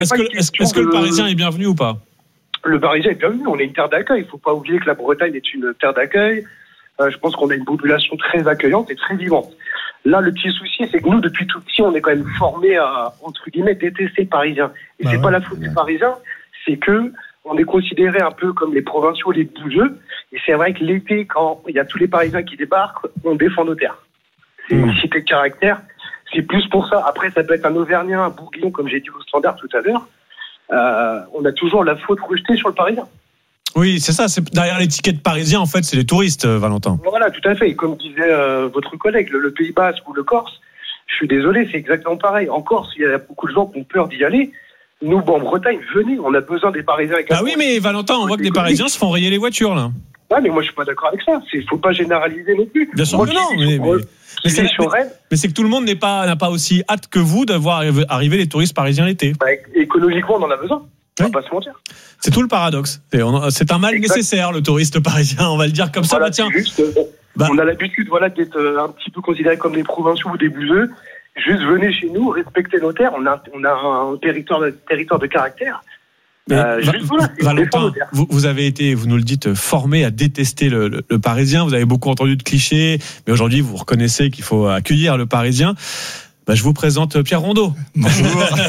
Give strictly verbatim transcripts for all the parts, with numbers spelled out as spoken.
Est-ce que, est-ce, est-ce que le Parisien est bienvenu ou pas ? Le Parisien est bienvenu. On est une terre d'accueil. Il ne faut pas oublier que la Bretagne est une terre d'accueil. Euh, je pense qu'on a une population très accueillante et très vivante. Là, le petit souci, c'est que nous, depuis tout petit, on est quand même formés à, entre guillemets, détester le Parisien. Et bah c'est ouais. pas la faute des Parisiens, c'est que on est considérés un peu comme les provinciaux, les bougeux. Et c'est vrai que l'été, quand il y a tous les Parisiens qui débarquent, on défend nos terres. C'est mmh. une cité de caractère. C'est plus pour ça. Après, ça peut être un Auvergnat, un Bourguignon, comme j'ai dit au standard tout à l'heure. Euh, on a toujours la faute rejetée sur le Parisien. Oui, c'est ça. C'est derrière l'étiquette parisien, en fait, c'est les touristes, Valentin. Voilà, tout à fait. Et comme disait euh, votre collègue, le, le Pays Basque ou le Corse, je suis désolé, c'est exactement pareil. En Corse, il y a beaucoup de gens qui ont peur d'y aller. Nous, bon, en Bretagne, venez, on a besoin des Parisiens. Ah oui, mais Valentin, on voit que des Parisiens se font rayer les voitures, là. Ouais, mais moi, je suis pas d'accord avec ça. Il faut pas généraliser non plus. Bien sûr moi, que non, mais, mais, mais, c'est, mais, mais c'est que tout le monde n'est pas, n'a pas aussi hâte que vous de voir arriver les touristes parisiens l'été. Bah, économiquement, on en a besoin. On oui. va pas se mentir. C'est tout le paradoxe. C'est, on, c'est un mal exact. nécessaire, le touriste parisien. On va le dire comme voilà, ça. Bah, tiens. Juste, euh, bah. On a l'habitude, voilà, d'être euh, un petit peu considérés comme des provinciaux ou des bouseux. Juste venez chez nous, respectez nos terres. On a, on a un territoire, de, territoire de caractère. Mais euh, Va- voilà, Valentin, vous, vous avez été, vous nous le dites, formé à détester le, le, le Parisien. Vous avez beaucoup entendu de clichés, mais aujourd'hui vous reconnaissez qu'il faut accueillir le Parisien. Bah, je vous présente Pierre Rondeau. Bonjour.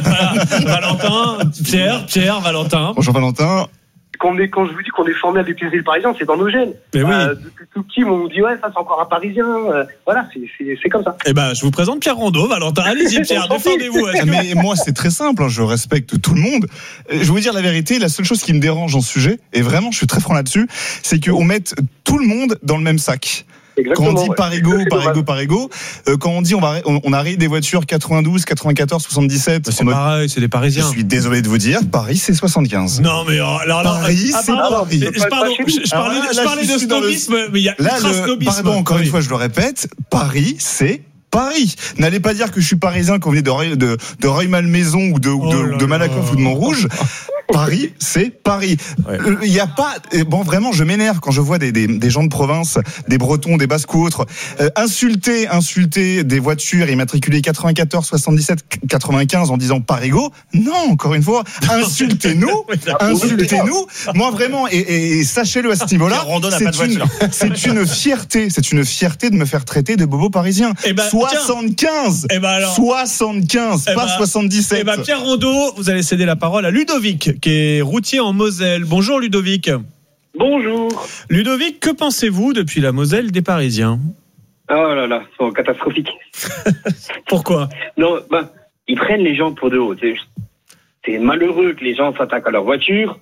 Valentin, Pierre, Pierre, Valentin. Bonjour Valentin. Quand, on est, quand je vous dis qu'on est formé à détester le Parisien, c'est dans nos gènes. Mais oui. Euh, depuis tout petit, on nous dit ouais, ça c'est encore un Parisien. Euh, voilà, c'est, c'est, c'est comme ça. Eh ben, je vous présente Pierre Rondeau. Valentin, allez-y Pierre, défendez-vous. Mais moi, c'est très simple. Hein, je respecte tout le monde. Je vais vous dire la vérité. La seule chose qui me dérange en ce sujet, et vraiment, je suis très franc là-dessus, c'est qu'on mette tout le monde dans le même sac. Exactement, quand on dit ouais. par ego, par ego, par ego, euh, quand on dit on va, on, on arrive des voitures quatre-vingt-douze, quatre-vingt-quatorze, soixante-dix-sept. C'est pareil, c'est des Parisiens. Je suis désolé de vous dire, Paris c'est soixante-quinze. Non mais alors, alors Paris ah, c'est pardon, Paris. Je, je, pardon, je, je parlais, ah, là, je parlais je de snobisme, le... mais il y a là, ultra le... snobisme. Pardon, encore oui. une fois, je le répète, Paris c'est Paris. N'allez pas dire que je suis parisien quand vous venez de, de, de Rueil-Malmaison ou de, oh de, de Malakoff ou de Montrouge. Paris, c'est Paris. Il ouais. y a pas, bon, vraiment, je m'énerve quand je vois des, des, des gens de province, des Bretons, des Basques ou autres, euh, insulter, insulter des voitures immatriculées quatre-vingt-quatorze, soixante-dix-sept, quatre-vingt-quinze en disant parigo. Non, encore une fois, insultez-nous, insultez-nous. Moi, vraiment, et, et, et sachez-le à ce niveau-là, c'est une, c'est une fierté, c'est une fierté de me faire traiter de bobo parisien. Eh ben, soixante-quinze, eh ben alors, soixante-quinze, eh pas ben, soixante-dix-sept. Eh ben, Pierre Rondeau, vous allez céder la parole à Ludovic, qui est routier en Moselle. Bonjour Ludovic. Bonjour. Ludovic, que pensez-vous depuis la Moselle des Parisiens ? Oh là là, c'est catastrophique. Pourquoi ? Non, ben, ils prennent les gens pour de haut. C'est, c'est malheureux que les gens s'attaquent à leur voiture,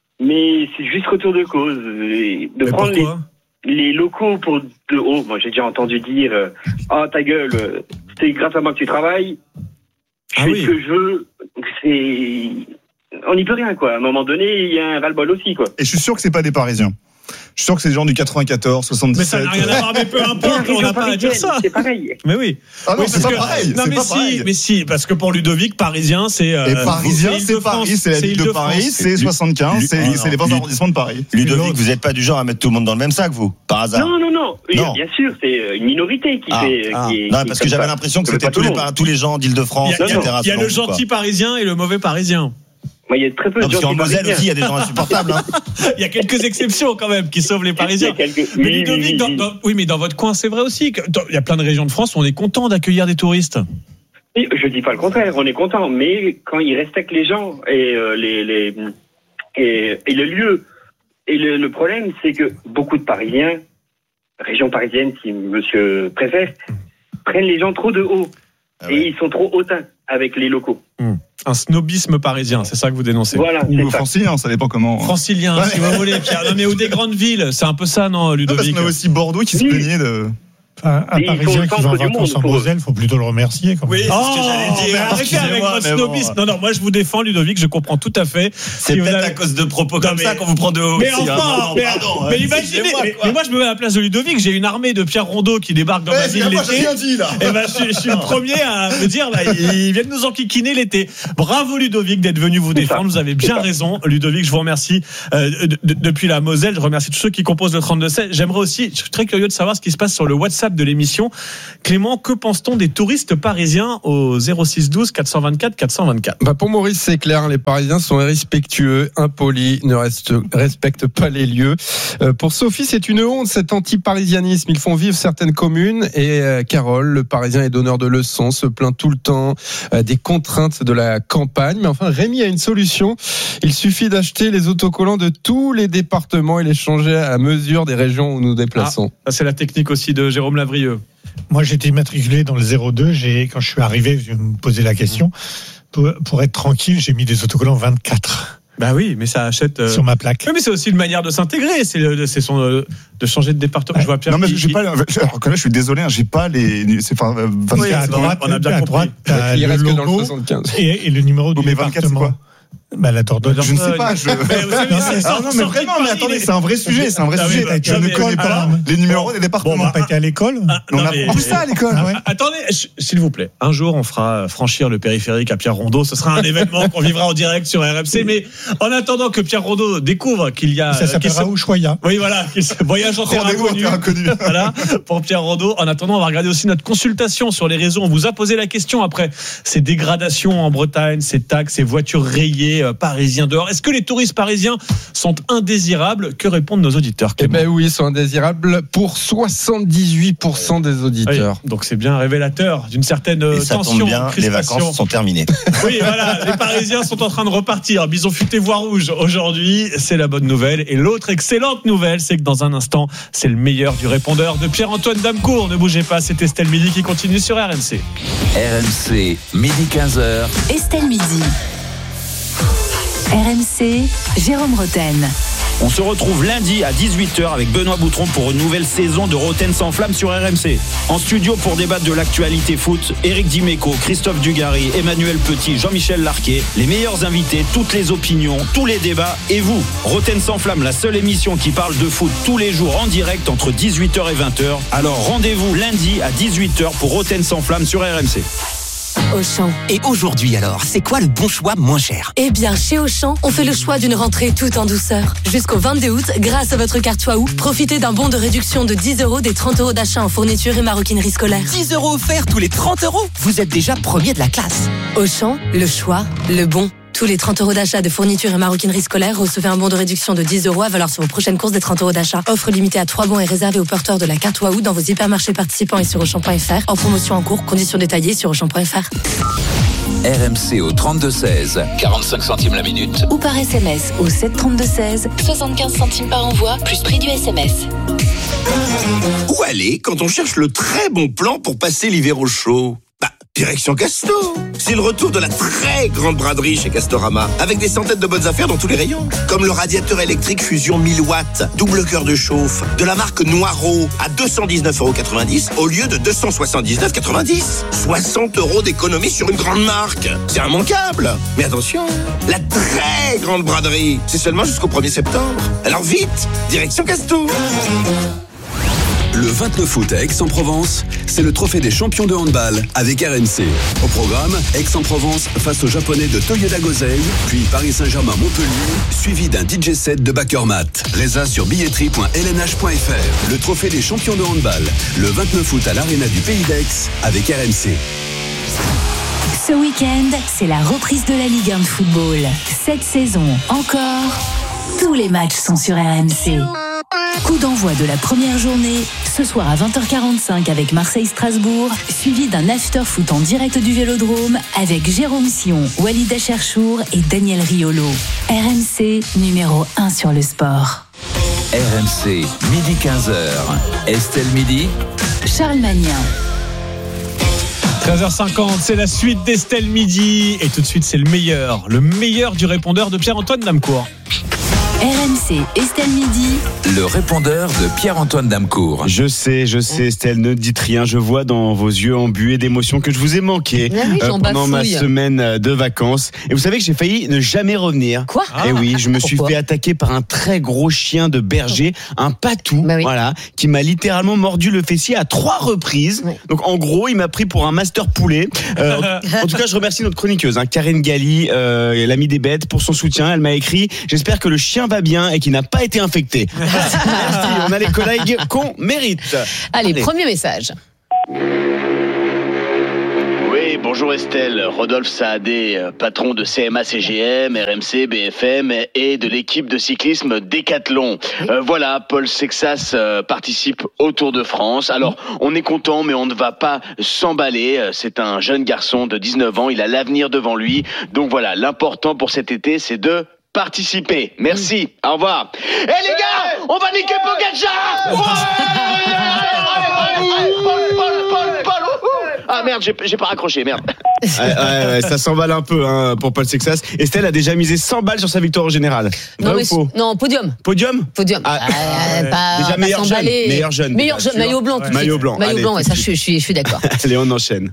mais c'est juste retour de cause. De mais prendre les, les locaux pour de haut. Moi, j'ai déjà entendu dire ah, ta gueule, c'est grâce à moi que tu travailles. Je ah fais oui. ce que je veux. C'est... On n'y peut rien, quoi. À un moment donné, il y a un ras-le-bol aussi, quoi. Et je suis sûr que c'est pas des Parisiens. Je suis sûr que c'est des gens du quatre-vingt-quatorze, soixante-dix-sept. Mais ça n'a rien à voir, mais peu importe, on n'a pas à dire ça. C'est pareil. Mais oui. Ah non, oui, c'est pas que, pareil. Non, c'est mais pas si, pareil. mais si, parce que pour Ludovic, Parisien, c'est. Euh, Et Parisien, c'est, c'est Paris, c'est la ville de, de Paris, c'est soixante-quinze, c'est, non, c'est les vingt arrondissements de Paris. Ludovic, vous n'êtes pas du genre à mettre tout le monde dans le même sac, vous, par hasard? Non, non, non. non. Bien sûr, c'est une minorité qui ah, fait. Ah. Qui, non, qui parce que j'avais l'impression que c'était tous les, tous les gens d'Île-de-France, et cetera. Il y a le gentil Parisien et le mauvais Parisien. Il y a très peu non, de gens. Parce qu'en Moselle aussi, il y a des gens insupportables. Hein. Il y a quelques exceptions quand même qui sauvent les Parisiens. Il y a quelques... Mais oui, Ludovic, oui, oui, dans, oui. Dans, oui, mais dans votre coin, c'est vrai aussi. Que, dans, il y a plein de régions de France où on est content d'accueillir des touristes. Je dis pas le contraire, on est content, mais quand ils respectent les gens et euh, les, les et, et le lieu. Et le, le problème, c'est que beaucoup de Parisiens, région parisienne, si Monsieur préfère, prennent les gens trop de haut. Ah ouais. Et ils sont trop hautains avec les locaux. Mmh. Un snobisme parisien, c'est ça que vous dénoncez. Voilà, ou francilien, ça dépend comment. Francilien, ouais. Si vous voulez, Pierre. Non, mais ou des grandes villes, c'est un peu ça, non, Ludovic? Non, parce qu'on a aussi Bordeaux qui se oui. plaignait de. Un, un Parisien qui va en vacances en Moselle, il faut plutôt le remercier. Quand même. Oui, c'est oh, ce que j'allais dire. Arrêtez avec votre snobisme. Bon. Non, non, moi je vous défends, Ludovic, je comprends tout à fait. C'est si peut-être avez... à cause de propos comme mais... ça qu'on vous prend de haut. Mais aussi, enfin, hein. mais, pardon, mais imaginez, moi, mais, mais moi je me mets à la place de Ludovic, j'ai une armée de Pierre Rondeau qui débarque dans ouais, ma ville l'été. Rien dit, là. Et ben, je, je suis le premier à me dire, bah, ils viennent nous enquiquiner l'été. Bravo Ludovic d'être venu vous défendre, vous avez bien raison. Ludovic, je vous remercie euh, de, de, depuis la Moselle, je remercie tous ceux qui composent le trente-deux seize. J'aimerais aussi, je suis très curieux de savoir ce qui se passe sur le WhatsApp WhatsApp de l'émission. Clément, que pense-t-on des touristes parisiens au zéro six douze quatre cent vingt-quatre quatre cent vingt-quatre? Bah pour Maurice, c'est clair, les Parisiens sont irrespectueux, impolis, ne reste, respectent pas les lieux. Euh, pour Sophie, c'est une honte, cet anti-parisianisme. Ils font vivre certaines communes et euh, Carole, le Parisien est donneur de leçons, se plaint tout le temps euh, des contraintes de la campagne. Mais enfin, Rémi a une solution. Il suffit d'acheter les autocollants de tous les départements et les changer à mesure des régions où nous déplaçons. Ah, ça c'est la technique aussi de Jérôme Lavrieux. Moi, j'étais immatriculé dans le zéro deux. J'ai, quand je suis arrivé, je me posais la question. Pour, pour être tranquille, j'ai mis des autocollants vingt-quatre. Bah oui, mais ça achète euh... sur ma plaque. Oui, mais c'est aussi une manière de s'intégrer. C'est, le, c'est son euh, de changer de département. Ouais. Je vois Pierre. Non mais qui, j'ai pas. Alors que là, je suis désolé, hein, j'ai pas les. C'est enfin vingt-quatre. Oui, à droite, on a bien à compris. droite, t'as il le reste logo que dans le soixante-quinze. Et, et le numéro du mais vingt-quatre, département. c'est quoi? Bah, la Dordogne. Je ne sais pas. Je... Mais vous savez, non, c'est ah, non, mais vraiment, mais attendez, c'est un vrai sujet. C'est un vrai non, sujet. mais, je non, ne mais, connais pas alors, les numéros des départements. Bon, on n'a pas été à l'école. Ah, on non, a mais, tout ça à l'école. Ah ouais. Attendez, s'il vous plaît. Un jour, on fera franchir le périphérique à Pierre Rondeau. Ce sera un événement qu'on vivra en direct sur R M C. Mais en attendant que Pierre Rondeau découvre qu'il y a. Ça s'appellera Ushuaïa. Oui, voilà. Voyage en terre inconnue. inconnu. Voilà. Pour Pierre Rondeau. En attendant, on va regarder aussi notre consultation sur les réseaux. On vous a posé la question après ces dégradations en Bretagne, ces taxes, ces voitures rayées euh, parisiens dehors. Est-ce que les touristes parisiens sont indésirables? Que répondent nos auditeurs? Eh ben oui, ils sont indésirables pour soixante-dix-huit pour cent des auditeurs. Oui, donc c'est bien révélateur d'une certaine Et ça tension, tombe bien, les vacances sont terminées. Oui, voilà, les Parisiens sont en train de repartir. Bison futé voix rouge aujourd'hui, c'est la bonne nouvelle. Et l'autre excellente nouvelle, c'est que dans un instant, c'est le meilleur du répondeur de Pierre-Antoine Damecourt. Ne bougez pas, c'est Estelle Midi qui continue sur R M C. R M C, midi quinze heures. Estelle Midi. R M C, Jérôme Roten. On se retrouve lundi à dix-huit heures avec Benoît Boutron pour une nouvelle saison de Roten sans flamme sur R M C. En studio pour débattre de l'actualité foot, Éric Dimeco, Christophe Dugarry, Emmanuel Petit, Jean-Michel Larquet, les meilleurs invités, toutes les opinions, tous les débats et vous. Roten sans flamme, la seule émission qui parle de foot tous les jours en direct entre dix-huit heures et vingt heures. Alors rendez-vous lundi à dix-huit heures pour Roten sans flamme sur R M C. Auchan. Et aujourd'hui alors, c'est quoi le bon choix moins cher? Eh bien, chez Auchan, on fait le choix d'une rentrée tout en douceur. Jusqu'au vingt-deux août, grâce à votre carte Waouh, profitez d'un bon de réduction de dix euros des trente euros d'achat en fourniture et maroquinerie scolaire. dix euros offerts tous les trente euros? Vous êtes déjà premier de la classe. Auchan, le choix, le bon. Tous les trente euros d'achat de fourniture et maroquinerie scolaire, recevez un bon de réduction de dix euros à valeur sur vos prochaines courses des trente euros d'achat. Offre limitée à trois bons et réservée aux porteurs de la carte Waouh dans vos hypermarchés participants et sur Auchan point F R. En promotion en cours, conditions détaillées sur Auchan point F R. R M C au trente-deux seize, quarante-cinq centimes la minute. Ou par S M S au sept trente-deux seize, soixante-quinze centimes par envoi, plus prix du S M S. Où aller quand on cherche le très bon plan pour passer l'hiver au chaud? Bah, direction Casto. C'est le retour de la très grande braderie chez Castorama, avec des centaines de bonnes affaires dans tous les rayons. Comme le radiateur électrique Fusion mille watts, double cœur de chauffe, de la marque Noireau, à deux cent dix-neuf euros quatre-vingt-dix au lieu de deux cent soixante-dix-neuf euros quatre-vingt-dix. soixante euros d'économie sur une grande marque. C'est immanquable. Mais attention, la très grande braderie, c'est seulement jusqu'au premier septembre. Alors vite, direction Casto. Le vingt-neuf août à Aix-en-Provence, c'est le trophée des champions de handball avec R M C. Au programme, Aix-en-Provence face aux Japonais de Toyoda Gosei, puis Paris Saint-Germain-Montpellier, suivi d'un D J set de Backermat. Résa sur billetterie point l n h point f r. Le trophée des champions de handball, le vingt-neuf août à l'Arena du Pays d'Aix avec R M C. Ce week-end, c'est la reprise de la Ligue un de football. Cette saison encore, tous les matchs sont sur R M C. Coup d'envoi de la première journée, ce soir à vingt heures quarante-cinq avec Marseille-Strasbourg, suivi d'un after-foot en direct du Vélodrome avec Jérôme Sion, Walid Acharchour et Daniel Riolo. R M C, numéro un sur le sport. R M C, midi quinze heures. Estelle Midi. Charles Magnin. treize heures cinquante, c'est la suite d'Estelle Midi. Et tout de suite, c'est le meilleur, le meilleur du répondeur de Pierre-Antoine Damecourt. R M C, Estelle Midi. Le répondeur de Pierre-Antoine Damecourt. Je sais, je sais, Estelle, ne dites rien. Je vois dans vos yeux embués d'émotions que je vous ai manqué ah oui, euh, pendant ma semaine de vacances. Et vous savez que j'ai failli ne jamais revenir. Quoi? Et oui, je me suis Pourquoi? fait attaquer par un très gros chien de berger, un patou, bah oui. voilà, qui m'a littéralement mordu le fessier à trois reprises. Oui. Donc en gros, il m'a pris pour un master poulet. Euh, en, en tout cas, je remercie notre chroniqueuse, hein, Karine Galli, euh, l'amie des bêtes, pour son soutien. Elle m'a écrit: j'espère que le chien va bien et qui n'a pas été infecté. Merci, on a les collègues qu'on mérite. Allez, Allez. premier message. Oui, bonjour Estelle, Rodolphe Saadé, patron de C M A C G M, R M C, B F M et de l'équipe de cyclisme Décathlon. Euh, voilà, Paul Sexas euh, participe au Tour de France. Alors, on est content, mais on ne va pas s'emballer. C'est un jeune garçon de dix-neuf ans, il a l'avenir devant lui. Donc voilà, l'important pour cet été, c'est de participer. Merci, au revoir. Eh les gars, on va niquer Pogacar. Ah merde, j'ai, j'ai pas raccroché, merde. Ouais, ouais, ouais, ça s'emballe un peu hein, pour Paul Sexas. Estelle a déjà misé cent balles sur sa victoire au général. Non, mais faux non, podium. Podium Podium. Ah, euh, pas, déjà pas meilleur jeune, meilleur jeune. Meilleur jeune, maillot blanc. Ouais. Maillot blanc. Maillot Allez, blanc, ouais, ça je suis, je suis, je suis d'accord. Allez, on enchaîne.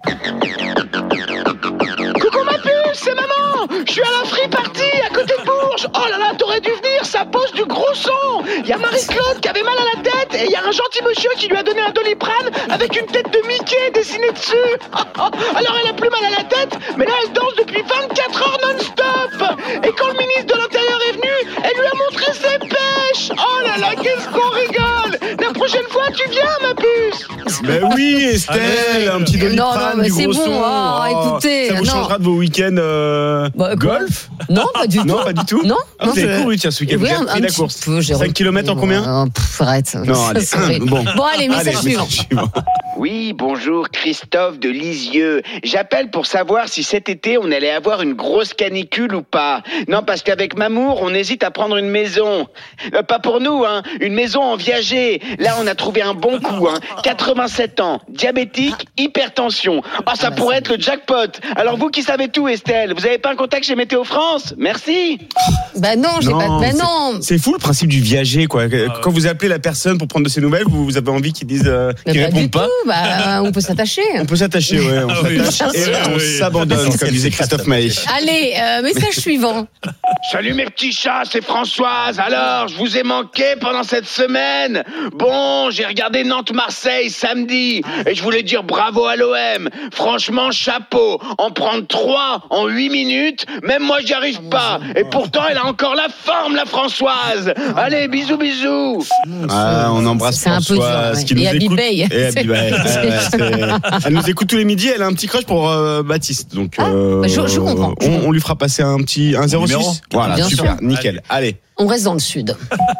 Coucou ma puce, c'est maman. Je suis à la free party à côté de Bourges. Oh là là, t'aurais dû venir, ça pose du gros son. Il y a Marie-Claude qui avait mal à la tête et il y a un gentil monsieur qui lui a donné un Doliprane avec une tête de Mickey dessinée dessus. Alors elle a plus mal à la tête, mais là elle danse depuis vingt-quatre heures non-stop. Et quand le ministre de l'Intérieur est venu, elle lui a montré ses pêches. Oh là là, qu'est-ce qu'on rigole. La prochaine fois, tu viens ma puce. Ben oui Estelle, Allez, un petit Doliprane, non, non, du c'est gros bon, son. oh, écoutez, ça vous non. changera de vos week-ends euh, bah, golf. Non, pas du tout. Non, pas du tout. Non, ah, non vous avez couru tiens ce week-end. Oui, vous avez pris la course. Peu, cinq kilomètres en combien? Pff, arrête. Non, allez. Bon. bon, allez, message suivant. Oui, bonjour, Christophe de Lisieux. J'appelle pour savoir si cet été on allait avoir une grosse canicule ou pas. Non, parce qu'avec Mamour, on hésite à prendre une maison. Euh, pas pour nous, hein. Une maison en viager. Là, on a trouvé un bon coup, hein. quatre-vingt-sept ans, diabétique, hypertension. Oh, ça pourrait être le jackpot. Alors vous qui savez tout, Estelle, vous avez pas un contact chez Météo France? Merci. Bah non, j'ai non, pas. Bah non. C'est fou le principe du viager, quoi. Quand vous appelez la personne pour prendre de ses nouvelles, vous avez envie qu'ils disent, euh, qu'ils répondent pas. Bah, on peut s'attacher. On peut s'attacher, ouais. On ah, s'attache oui, et on oui. s'abandonne, comme disait Christophe Maé. Allez, euh, message suivant. Salut mes petits chats, c'est Françoise. Alors, je vous ai manqué pendant cette semaine. Bon, j'ai regardé Nantes-Marseille samedi et je voulais dire bravo à l'O M. Franchement, chapeau. En prendre trois en huit minutes, même moi, j'y arrive pas. Et pourtant, elle a encore la forme, la Françoise. Allez, bisous, bisous. Ah, on embrasse c'est Françoise. Un peu dur, ouais. Qui et nous écoute. Et Abibay. Ouais, ouais, elle nous écoute tous les midis. Elle a un petit crush pour euh, Baptiste. Donc, ah, euh, bah je, je comprends. On, on lui fera passer un petit un zéro six. Voilà, bien super, sûr. nickel. Allez. On reste dans le sud.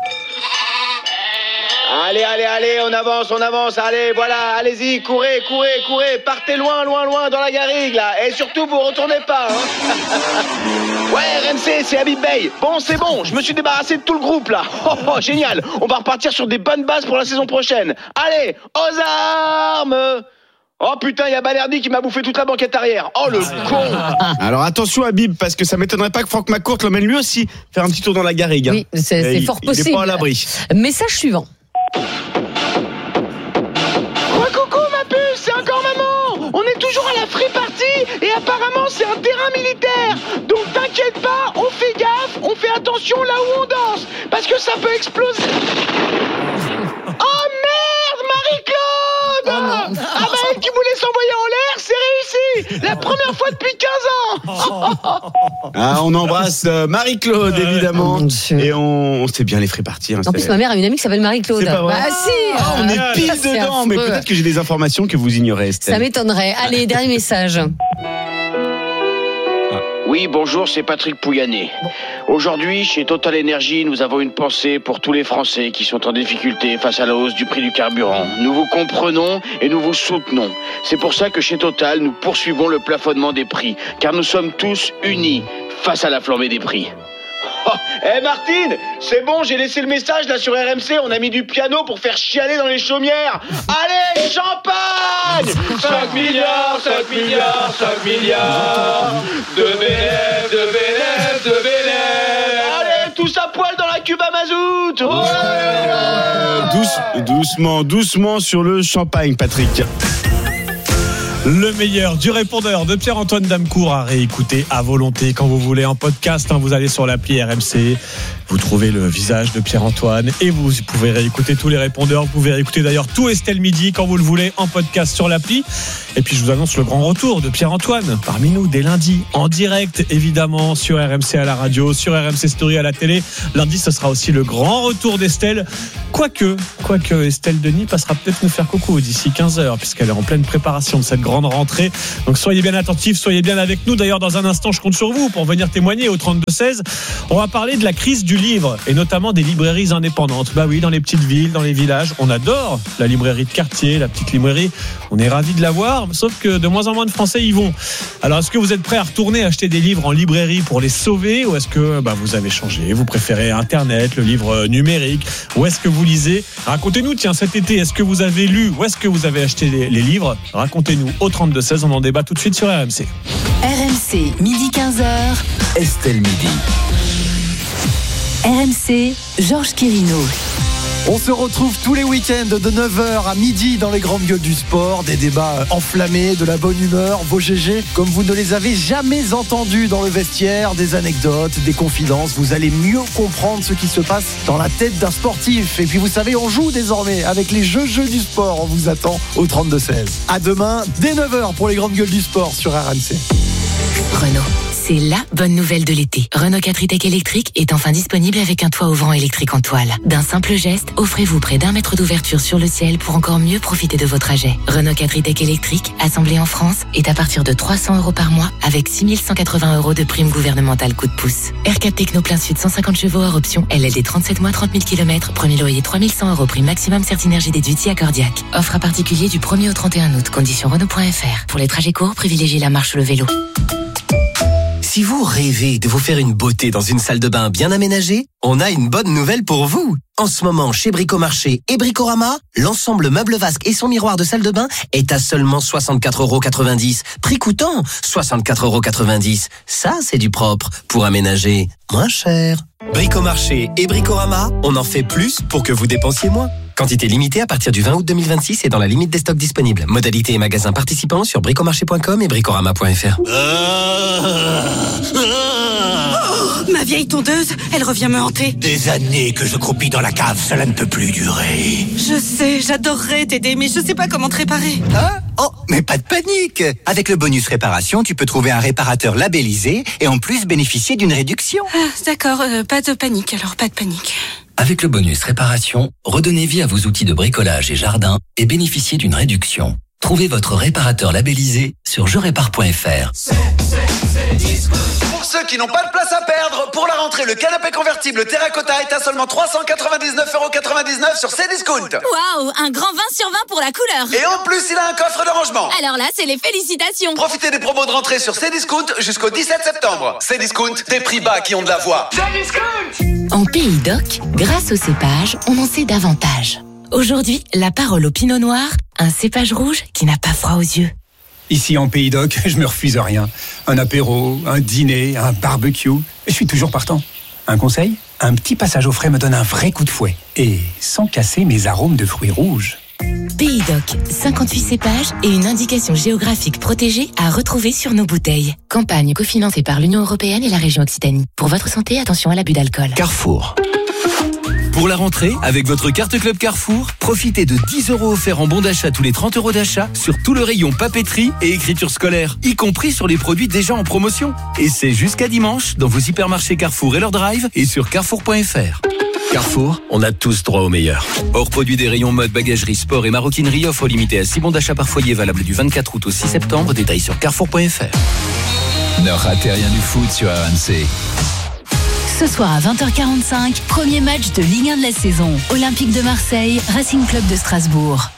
Allez, allez, allez, on avance, on avance, allez, voilà, allez-y, courez, courez, courez, partez loin, loin, loin dans la garrigue, là, et surtout, vous retournez pas, hein. Ouais, R M C, c'est Habib Bey. Bon, c'est bon, je me suis débarrassé de tout le groupe, là. Oh, oh, génial, on va repartir sur des bonnes bases pour la saison prochaine. Allez, aux armes. Oh putain, il y a Balerdi qui m'a bouffé toute la banquette arrière. Oh le con. Alors attention Habib, parce que ça m'étonnerait pas que Franck McCourt l'emmène lui aussi faire un petit tour dans la garrigue. Hein. Oui, c'est, c'est il, fort il possible. Il est pas à l'abri. Message suivant. Ouais, coucou ma puce, c'est encore maman. On est toujours à la free party et apparemment c'est un terrain militaire. Donc t'inquiète pas, on fait gaffe, on fait attention là où on danse, parce que ça peut exploser. Oh merde, Marie-Claude. Oh non. Ah bah elle qui voulait s'envoyer en l'air, c'est réussi. La première fois depuis quinze ans. Ah, on embrasse euh, Marie-Claude évidemment. Oh, et on, on sait bien les free parties. Hein, en plus, ma mère a une amie qui s'appelle Marie-Claude. C'est pas vrai. Bah si. Ah, on est pile c'est dedans, affreux. mais peut-être que j'ai des informations que vous ignorez, Estelle. Ça m'étonnerait. Allez, dernier message. Oui, bonjour, c'est Patrick Pouyanné. Aujourd'hui, chez Total Energy, nous avons une pensée pour tous les Français qui sont en difficulté face à la hausse du prix du carburant. Nous vous comprenons et nous vous soutenons. C'est pour ça que chez Total, nous poursuivons le plafonnement des prix, car nous sommes tous unis face à la flambée des prix. Oh, eh hey Martine, c'est bon, j'ai laissé le message là sur R M C, on a mis du piano pour faire chialer dans les chaumières. Allez, champagne. cinq milliards, cinq milliards, cinq milliards de bénéfices, de bénéfices, de bénéfices. Allez, tous à poil dans la cuve à mazout. Ouais. Douce, doucement, doucement sur le champagne, Patrick. Le meilleur du répondeur de Pierre-Antoine Damecourt à réécouter à volonté quand vous voulez en podcast. Vous allez sur l'appli R M C, vous trouvez le visage de Pierre-Antoine et vous pouvez réécouter tous les répondeurs. Vous pouvez réécouter d'ailleurs tout Estelle Midi quand vous le voulez en podcast sur l'appli. Et puis je vous annonce le grand retour de Pierre-Antoine parmi nous dès lundi en direct évidemment sur R M C à la radio, sur R M C Story à la télé. Lundi ce sera aussi le grand retour d'Estelle. Quoique, quoique Estelle Denis passera peut-être nous faire coucou d'ici quinze heures puisqu'elle est en pleine préparation de cette grande rentrée. Donc soyez bien attentifs, soyez bien avec nous. D'ailleurs dans un instant je compte sur vous pour venir témoigner au trente-deux seize. On va parler de la crise du livre et notamment des librairies indépendantes. Bah oui, dans les petites villes, dans les villages, on adore la librairie de quartier, la petite librairie. On est ravis de la voir, sauf que de moins en moins de Français y vont. Alors est-ce que vous êtes prêts à retourner acheter des livres en librairie pour les sauver ou est-ce que bah, vous avez changé, vous préférez Internet, le livre numérique, ou est-ce que vous lisez? Racontez-nous, tiens, cet été, est-ce que vous avez lu ou est-ce que vous avez acheté les, les livres? Racontez-nous au trente-deux seize, on en débat tout de suite sur R M C. R M C, midi quinze heures. Estelle Midi. R M C, Georges Quirino. On se retrouve tous les week-ends de neuf heures à midi dans les grandes gueules du sport. Des débats enflammés, de la bonne humeur, vos G G comme vous ne les avez jamais entendus dans le vestiaire. Des anecdotes, des confidences. Vous allez mieux comprendre ce qui se passe dans la tête d'un sportif. Et puis vous savez, on joue désormais avec les jeux jeux du sport. On vous attend au trente-deux seize. À demain, dès neuf heures pour les grandes gueules du sport sur R M C. Renault, c'est la bonne nouvelle de l'été. Renault quatre e-Tech électrique est enfin disponible avec un toit ouvrant électrique en toile. D'un simple geste, offrez-vous près d'un mètre d'ouverture sur le ciel pour encore mieux profiter de vos trajets. Renault quatre e-Tech électrique, assemblé en France, est à partir de trois cents euros par mois avec six mille cent quatre-vingts euros de prime gouvernementale coup de pouce. R quatre Techno plein sud cent cinquante chevaux hors option, L L D trente-sept mois trente mille kilomètres, premier loyer trois mille cent euros, prime maximum Certinergie déduit accordiaque. Offre à particulier du premier au trente et un août, conditions Renault point F R. Pour les trajets courts, privilégiez la marche ou le vélo. Si vous rêvez de vous faire une beauté dans une salle de bain bien aménagée, on a une bonne nouvelle pour vous. En ce moment, chez Bricomarché et Bricorama, l'ensemble meuble vasque et son miroir de salle de bain est à seulement soixante-quatre euros quatre-vingt-dix. Prix coûtant soixante-quatre euros quatre-vingt-dix. Ça, c'est du propre pour aménager moins cher. Bricomarché et Bricorama, on en fait plus pour que vous dépensiez moins. Quantité limitée à partir du vingt août deux mille vingt-six et dans la limite des stocks disponibles. Modalités et magasins participants sur bricomarché point com et bricorama point F R. Oh, ma vieille tondeuse, elle revient me hanter. Des années que je croupis dans la cave, cela ne peut plus durer. Je sais, j'adorerais t'aider, mais je sais pas comment te réparer. Hein? Oh, mais pas de panique. Avec le bonus réparation, tu peux trouver un réparateur labellisé et en plus bénéficier d'une réduction. Ah, d'accord, euh, pas de panique, alors pas de panique. Avec le bonus réparation, redonnez vie à vos outils de bricolage et jardin et bénéficiez d'une réduction. Trouvez votre réparateur labellisé sur je répare point F R. C'est, c'est, c'est disco. Pour ceux qui n'ont pas de place à perdre, pour la rentrée, le canapé convertible Terracotta est à seulement trois cent quatre-vingt-dix-neuf euros quatre-vingt-dix-neuf sur Cdiscount. Waouh, un grand vingt sur vingt pour la couleur. Et en plus, il a un coffre de rangement. Alors là, c'est les félicitations. Profitez des promos de rentrée sur Cdiscount jusqu'au dix-sept septembre. Cdiscount, des prix bas qui ont de la voix. Cdiscount. En Pays d'Oc, grâce au cépage, on en sait davantage. Aujourd'hui, la parole au pinot noir, un cépage rouge qui n'a pas froid aux yeux. Ici en Pays d'Oc, je me refuse rien. Un apéro, un dîner, un barbecue, je suis toujours partant. Un conseil ? Un petit passage au frais me donne un vrai coup de fouet. Et sans casser mes arômes de fruits rouges. Pays d'Oc, cinquante-huit cépages et une indication géographique protégée à retrouver sur nos bouteilles. Campagne cofinancée par l'Union européenne et la région Occitanie. Pour votre santé, attention à l'abus d'alcool. Carrefour. Pour la rentrée, avec votre carte Club Carrefour, profitez de dix euros offerts en bon d'achat tous les trente euros d'achat sur tout le rayon papeterie et écriture scolaire, y compris sur les produits déjà en promotion. Et c'est jusqu'à dimanche dans vos hypermarchés Carrefour et leur drive et sur carrefour point F R. Carrefour, on a tous droit au meilleur. Hors produit des rayons mode, bagagerie, sport et maroquinerie, offre limitée à six bons d'achat par foyer valable du vingt-quatre août au six septembre. Détails sur carrefour point F R. Ne ratez rien du foot sur R M C. Ce soir à vingt heures quarante-cinq, premier match de Ligue un de la saison. Olympique de Marseille, Racing Club de Strasbourg.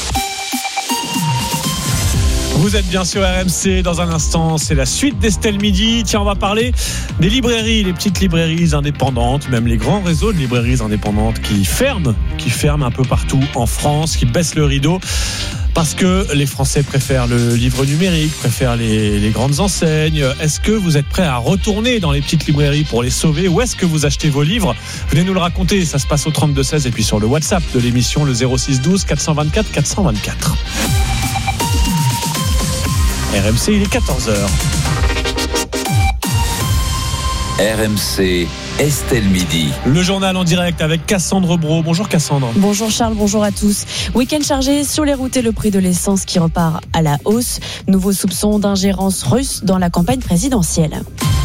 Vous êtes bien sur R M C. Dans un instant, c'est la suite d'Estelle Midi. Tiens, on va parler des librairies, les petites librairies indépendantes, même les grands réseaux de librairies indépendantes qui ferment, qui ferment un peu partout en France, qui baissent le rideau. Parce que les Français préfèrent le livre numérique, préfèrent les, les grandes enseignes. Est-ce que vous êtes prêts à retourner dans les petites librairies pour les sauver? Ou est-ce que vous achetez vos livres? Venez nous le raconter, ça se passe au trente-deux seize et puis sur le WhatsApp de l'émission, le zéro six douze quatre cent vingt-quatre quatre cent vingt-quatre. R M C, il est quatorze heures. R M C, Estelle Midi. Le journal en direct avec Cassandre Brault. Bonjour Cassandre. Bonjour Charles, bonjour à tous. Week-end chargé sur les routes et le prix de l'essence qui repart à la hausse. Nouveau soupçon d'ingérence russe dans la campagne présidentielle.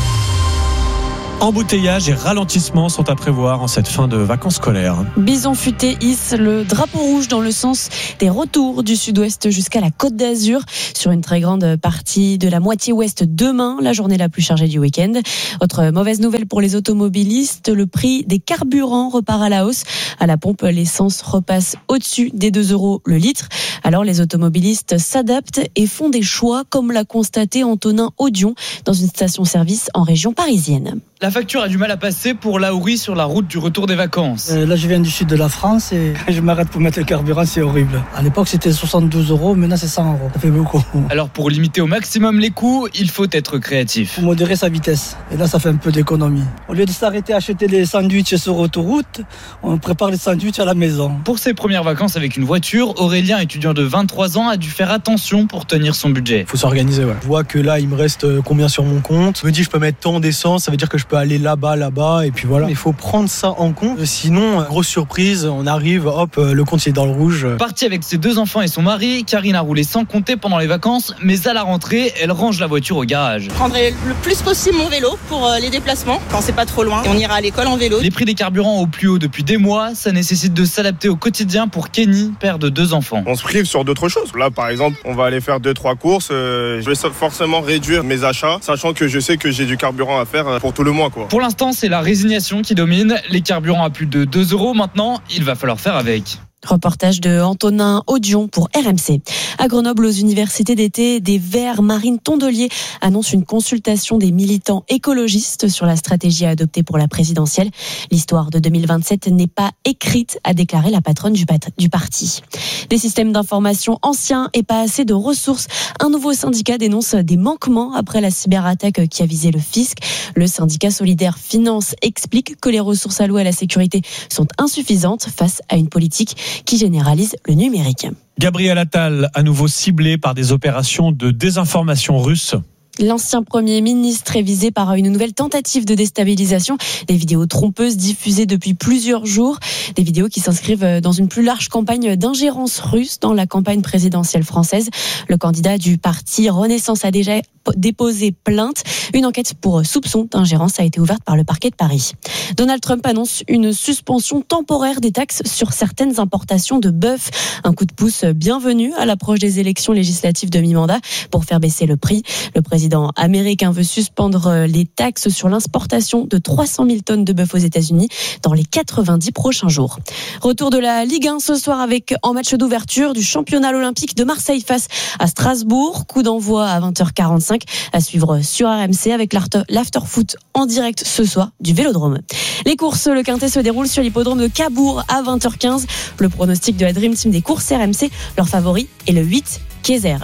Embouteillage et ralentissement sont à prévoir en cette fin de vacances scolaires. Bison futé hisse le drapeau rouge dans le sens des retours du sud-ouest jusqu'à la Côte d'Azur sur une très grande partie de la moitié ouest demain, la journée la plus chargée du week-end. Autre mauvaise nouvelle pour les automobilistes, le prix des carburants repart à la hausse. À la pompe, l'essence repasse au-dessus des deux euros le litre. Alors les automobilistes s'adaptent et font des choix, comme l'a constaté Antonin Audion dans une station-service en région parisienne. La facture a du mal à passer pour Laourie sur la route du retour des vacances. Euh, là, je viens du sud de la France et je m'arrête pour mettre le carburant, c'est horrible. À l'époque, c'était soixante-douze euros, maintenant c'est cent euros. Ça fait beaucoup. Alors, pour limiter au maximum les coûts, il faut être créatif. Faut modérer sa vitesse. Et là, ça fait un peu d'économie. Au lieu de s'arrêter à acheter des sandwichs sur autoroute, on prépare les sandwichs à la maison. Pour ses premières vacances avec une voiture, Aurélien, étudiant de vingt-trois ans, a dû faire attention pour tenir son budget. Il faut s'organiser, ouais. Je vois que là, il me reste combien sur mon compte. Je me dis, je peux mettre tant d'essence, ça veut dire que je peux aller là-bas, là-bas, et puis voilà. Il faut prendre ça en compte, sinon, grosse surprise, on arrive, hop, le compte il est dans le rouge. Partie avec ses deux enfants et son mari, Karine a roulé sans compter pendant les vacances, mais à la rentrée, elle range la voiture au garage. Je prendrai le plus possible mon vélo pour les déplacements, quand c'est pas trop loin, et on ira à l'école en vélo. Les prix des carburants au plus haut depuis des mois, ça nécessite de s'adapter au quotidien pour Kenny, père de deux enfants. On se prive sur d'autres choses. Là, par exemple, on va aller faire deux, trois courses, euh, je vais forcément réduire mes achats, sachant que je sais que j'ai du carburant à faire pour tout le mois, quoi. Pour l'instant, c'est la résignation qui domine. Les carburants à plus de deux euros maintenant, il va falloir faire avec. Reportage de Antonin Audion pour R M C. À Grenoble, aux universités d'été, des Verts, Marine Tondelier annonce une consultation des militants écologistes sur la stratégie à adopter pour la présidentielle. L'histoire de deux mille vingt-sept n'est pas écrite, a déclaré la patronne du, pat- du parti. Des systèmes d'information anciens et pas assez de ressources. Un nouveau syndicat dénonce des manquements après la cyberattaque qui a visé le fisc. Le syndicat Solidaire Finance explique que les ressources allouées à la sécurité sont insuffisantes face à une politique qui généralise le numérique. Gabriel Attal, à nouveau ciblé par des opérations de désinformation russe. L'ancien Premier ministre est visé par une nouvelle tentative de déstabilisation. Des vidéos trompeuses diffusées depuis plusieurs jours. Des vidéos qui s'inscrivent dans une plus large campagne d'ingérence russe dans la campagne présidentielle française. Le candidat du parti Renaissance a déjà déposé plainte. Une enquête pour soupçon d'ingérence a été ouverte par le parquet de Paris. Donald Trump annonce une suspension temporaire des taxes sur certaines importations de bœuf. Un coup de pouce bienvenu à l'approche des élections législatives de mi-mandat pour faire baisser le prix. Le président Le président américain veut suspendre les taxes sur l'exportation de trois cent mille tonnes de bœuf aux États-Unis dans les quatre-vingt-dix prochains jours. Retour de la Ligue un ce soir avec en match d'ouverture du championnat olympique de Marseille face à Strasbourg. Coup d'envoi à vingt heures quarante-cinq à suivre sur R M C avec l'after-foot en direct ce soir du Vélodrome. Les courses, le quintet se déroule sur l'hippodrome de Cabourg à vingt heures quinze. Le pronostic de la Dream Team des courses R M C, leur favori est le huit, Kaiser.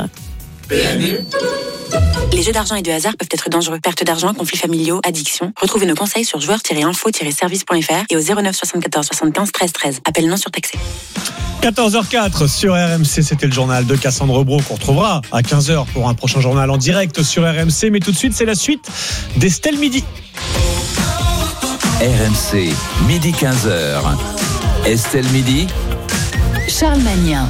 Les jeux d'argent et de hasard peuvent être dangereux. Perte d'argent, conflits familiaux, addiction. Retrouvez nos conseils sur joueurs tiret info tiret service point f r et au zéro neuf soixante-quatorze soixante-quinze treize treize. Appel non surtaxé. quatorze heures quatre sur R M C, c'était le journal de Cassandre Brault qu'on retrouvera à quinze heures pour un prochain journal en direct sur R M C. Mais tout de suite, c'est la suite d'Estelle Midi. R M C, midi quinze heures. Estelle Midi. Charles Magnin.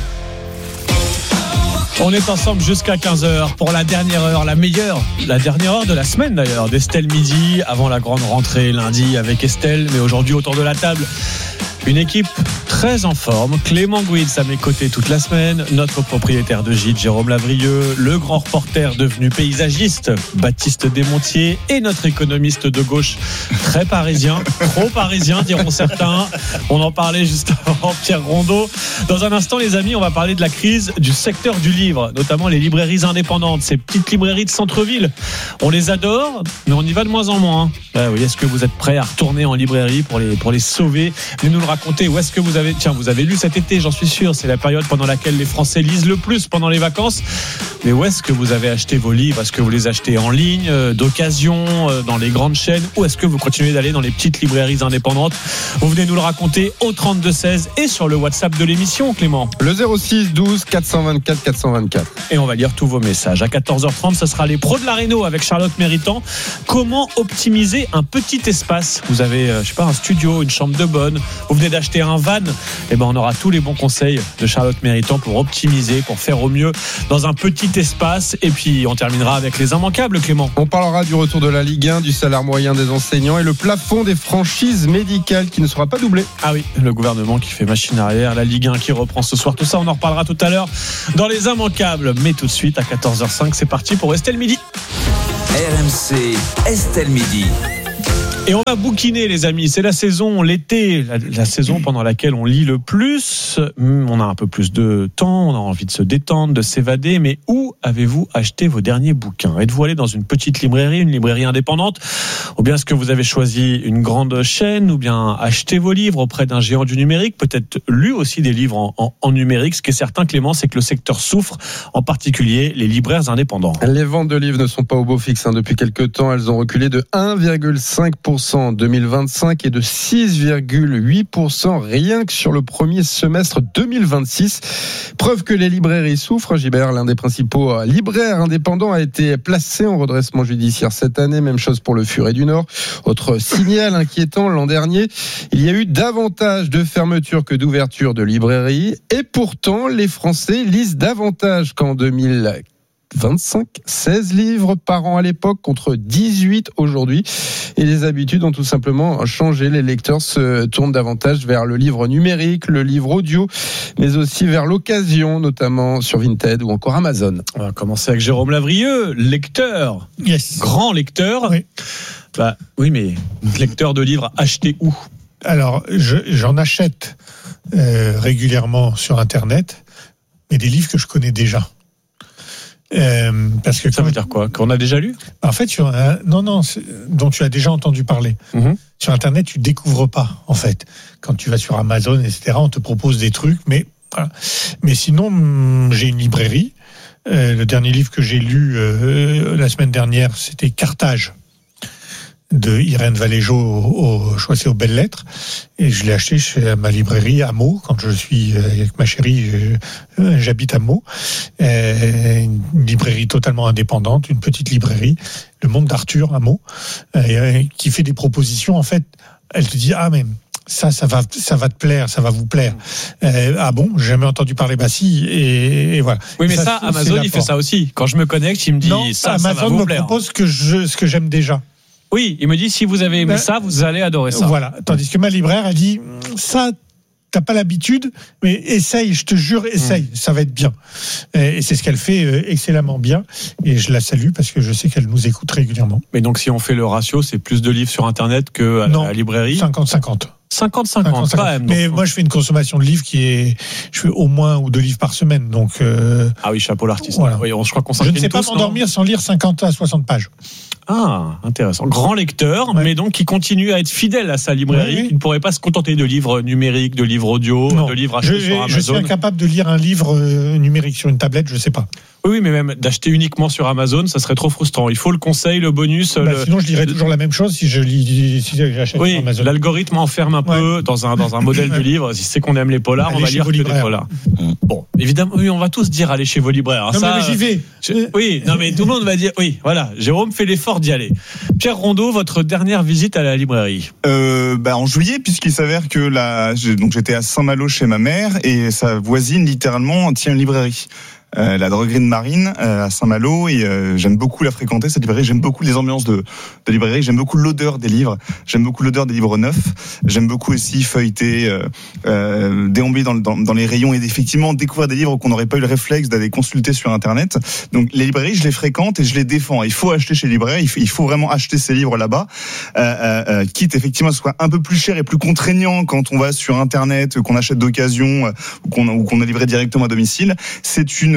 On est ensemble jusqu'à quinze heures pour la dernière heure, la meilleure, la dernière heure de la semaine d'ailleurs, d'Estelle Midi, avant la grande rentrée lundi avec Estelle. Mais aujourd'hui, autour de la table, une équipe très en forme. Clément Gouitz à mes côtés toute la semaine, notre propriétaire de gîte Jérôme Lavrieux, le grand reporter devenu paysagiste Baptiste Desmontiers et notre économiste de gauche très parisien, trop parisien diront certains. On en parlait juste avant, Pierre Rondeau. Dans un instant les amis, on va parler de la crise du secteur du livre, notamment les librairies indépendantes, ces petites librairies de centre-ville. On les adore, mais on y va de moins en moins. Ben oui, est-ce que vous êtes prêts à retourner en librairie pour les, pour les sauver? Venez nous le raconter. Où est-ce que vous avez avez, tiens, vous avez lu cet été, j'en suis sûr, c'est la période pendant laquelle les Français lisent le plus pendant les vacances. Mais où est-ce que vous avez acheté vos livres? Est-ce que vous les achetez en ligne, euh, d'occasion, euh, dans les grandes chaînes, ou est-ce que vous continuez d'aller dans les petites librairies indépendantes? Vous venez nous le raconter au trente-deux seize et sur le WhatsApp de l'émission, Clément. Le zéro six douze quatre cent vingt-quatre quatre cent vingt-quatre. Et on va lire tous vos messages. À quatorze heures trente, ce sera les pros de la réno avec Charlotte Méritant. Comment optimiser un petit espace? Vous avez, euh, je sais pas, un studio, une chambre de bonne, vous venez d'acheter un van, et ben on aura tous les bons conseils de Charlotte Méritant pour optimiser, pour faire au mieux dans un petit espace. Et puis on terminera avec les immanquables, Clément. On parlera du retour de la Ligue un, du salaire moyen des enseignants et le plafond des franchises médicales qui ne sera pas doublé. Ah oui, le gouvernement qui fait machine arrière, la Ligue un qui reprend ce soir, tout ça on en reparlera tout à l'heure dans les immanquables. Mais tout de suite à quatorze heures cinq, c'est parti pour Estelle Midi. R M C Estelle Midi. Et on va bouquiner, les amis. C'est la saison, l'été, la, la saison pendant laquelle on lit le plus. On a un peu plus de temps, on a envie de se détendre, de s'évader. Mais où avez-vous acheté vos derniers bouquins? Êtes-vous allé dans une petite librairie, une librairie indépendante? Ou bien est-ce que vous avez choisi une grande chaîne? Ou bien acheté vos livres auprès d'un géant du numérique? Peut-être lu aussi des livres en, en, en numérique. Ce qui est certain, Clément, c'est que le secteur souffre, en particulier les libraires indépendants. Les ventes de livres ne sont pas au beau fixe. Hein. Depuis quelques temps, elles ont reculé de un virgule cinq pour cent en deux mille vingt-cinq et de six virgule huit pour cent rien que sur le premier semestre deux mille vingt-six. Preuve que les librairies souffrent. Gibert, l'un des principaux libraires indépendants, a été placé en redressement judiciaire cette année. Même chose pour le Furet du Nord. Autre signal inquiétant, l'an dernier, il y a eu davantage de fermetures que d'ouvertures de librairies. Et pourtant, les Français lisent davantage qu'en deux mille vingt-cinq, seize livres par an à l'époque contre dix-huit aujourd'hui. Et les habitudes ont tout simplement changé. Les lecteurs se tournent davantage vers le livre numérique, le livre audio, mais aussi vers l'occasion, notamment sur Vinted ou encore Amazon. On va commencer avec Jérôme Lavrieux, lecteur. Yes. Grand lecteur. Oui. Bah, oui, mais lecteur de livres acheté où? Alors, je, j'en achète euh, régulièrement sur Internet, mais des livres que je connais déjà. Euh, parce que ça veut dire quoi? Qu'on a déjà lu? En fait, sur un, non, non, dont tu as déjà entendu parler. Mm-hmm. Sur Internet, tu découvres pas. En fait, quand tu vas sur Amazon, et cetera, on te propose des trucs, mais voilà. Mais sinon, j'ai une librairie. Euh, le dernier livre que j'ai lu euh, la semaine dernière, c'était Carthage de Irène Valéjo au, au choisi aux belles lettres, et je l'ai acheté chez ma librairie à Meaux. Quand je suis avec ma chérie, je, j'habite à Meaux, et une librairie totalement indépendante, une petite librairie, Le Monde d'Arthur à Meaux, et, qui fait des propositions. En fait, elle te dit ah mais ça, ça va, ça va te plaire, ça va vous plaire. Euh, ah bon, j'ai jamais entendu parler. Bah si, et, et voilà. Oui, mais ça, ça, Amazon, il fait ça aussi. Quand je me connecte, il me dit non, ça, Amazon ça va vous me plaire. propose que je, ce que j'aime déjà. Oui, il me dit si vous avez aimé ben, ça, vous allez adorer ça. Voilà. Tandis que ma libraire, elle dit ça, t'as pas l'habitude, mais essaye, je te jure, essaye, mmh. ça va être bien. Et, et c'est ce qu'elle fait excellemment bien. Et je la salue parce que je sais qu'elle nous écoute régulièrement. Mais donc, si on fait le ratio, c'est plus de livres sur Internet qu'à non, la librairie? cinquante cinquante. cinquante cinquante, quand même. Mais donc. Moi, je fais une consommation de livres qui est, je fais au moins ou deux livres par semaine. Donc, euh, ah oui, chapeau l'artiste. Voilà. Oui, je crois qu'on je ne sais pas m'endormir sans lire cinquante à soixante pages. Ah, intéressant. Grand lecteur, ouais. mais donc qui continue à être fidèle à sa librairie, oui, oui. qui ne pourrait pas se contenter de livres numériques, de livres audio, non. de livres achetés je, sur Amazon. Je suis incapable de lire un livre numérique sur une tablette, je ne sais pas. Oui, oui, mais même d'acheter uniquement sur Amazon, ça serait trop frustrant. Il faut le conseil, le bonus. Bah, le... Sinon, je lirais toujours la même chose si je lis, si j'achète oui, sur Amazon. L'algorithme enferme un peu ouais. dans un dans un modèle de livre. Si c'est qu'on aime les polars, allez on va lire que des polars. Bon, évidemment, oui, on va tous dire allez chez vos libraires. Non, ça, mais j'y vais. Je, oui, non, mais tout le monde va dire oui. Voilà, Jérôme fait l'effort d'y aller. Pierre Rondeau, votre dernière visite à la librairie? euh, bah, En juillet, puisqu'il s'avère que la, donc j'étais à Saint-Malo chez ma mère et sa voisine littéralement tient une librairie. Euh, la droguerie de Marine euh, à Saint-Malo, et euh, j'aime beaucoup la fréquenter, cette librairie. J'aime beaucoup les ambiances de, de librairie, j'aime beaucoup l'odeur des livres, j'aime beaucoup l'odeur des livres neufs, j'aime beaucoup aussi feuilleter, euh, euh, déambuler dans, dans, dans les rayons et effectivement découvrir des livres qu'on n'aurait pas eu le réflexe d'aller consulter sur Internet. Donc les librairies, je les fréquente et je les défends. Il faut acheter chez les libraires, il faut, il faut vraiment acheter ces livres là-bas, euh, euh, quitte effectivement à ce soit un peu plus cher et plus contraignant quand on va sur Internet, qu'on achète d'occasion ou qu'on, ou qu'on a livré directement à domicile. C'est une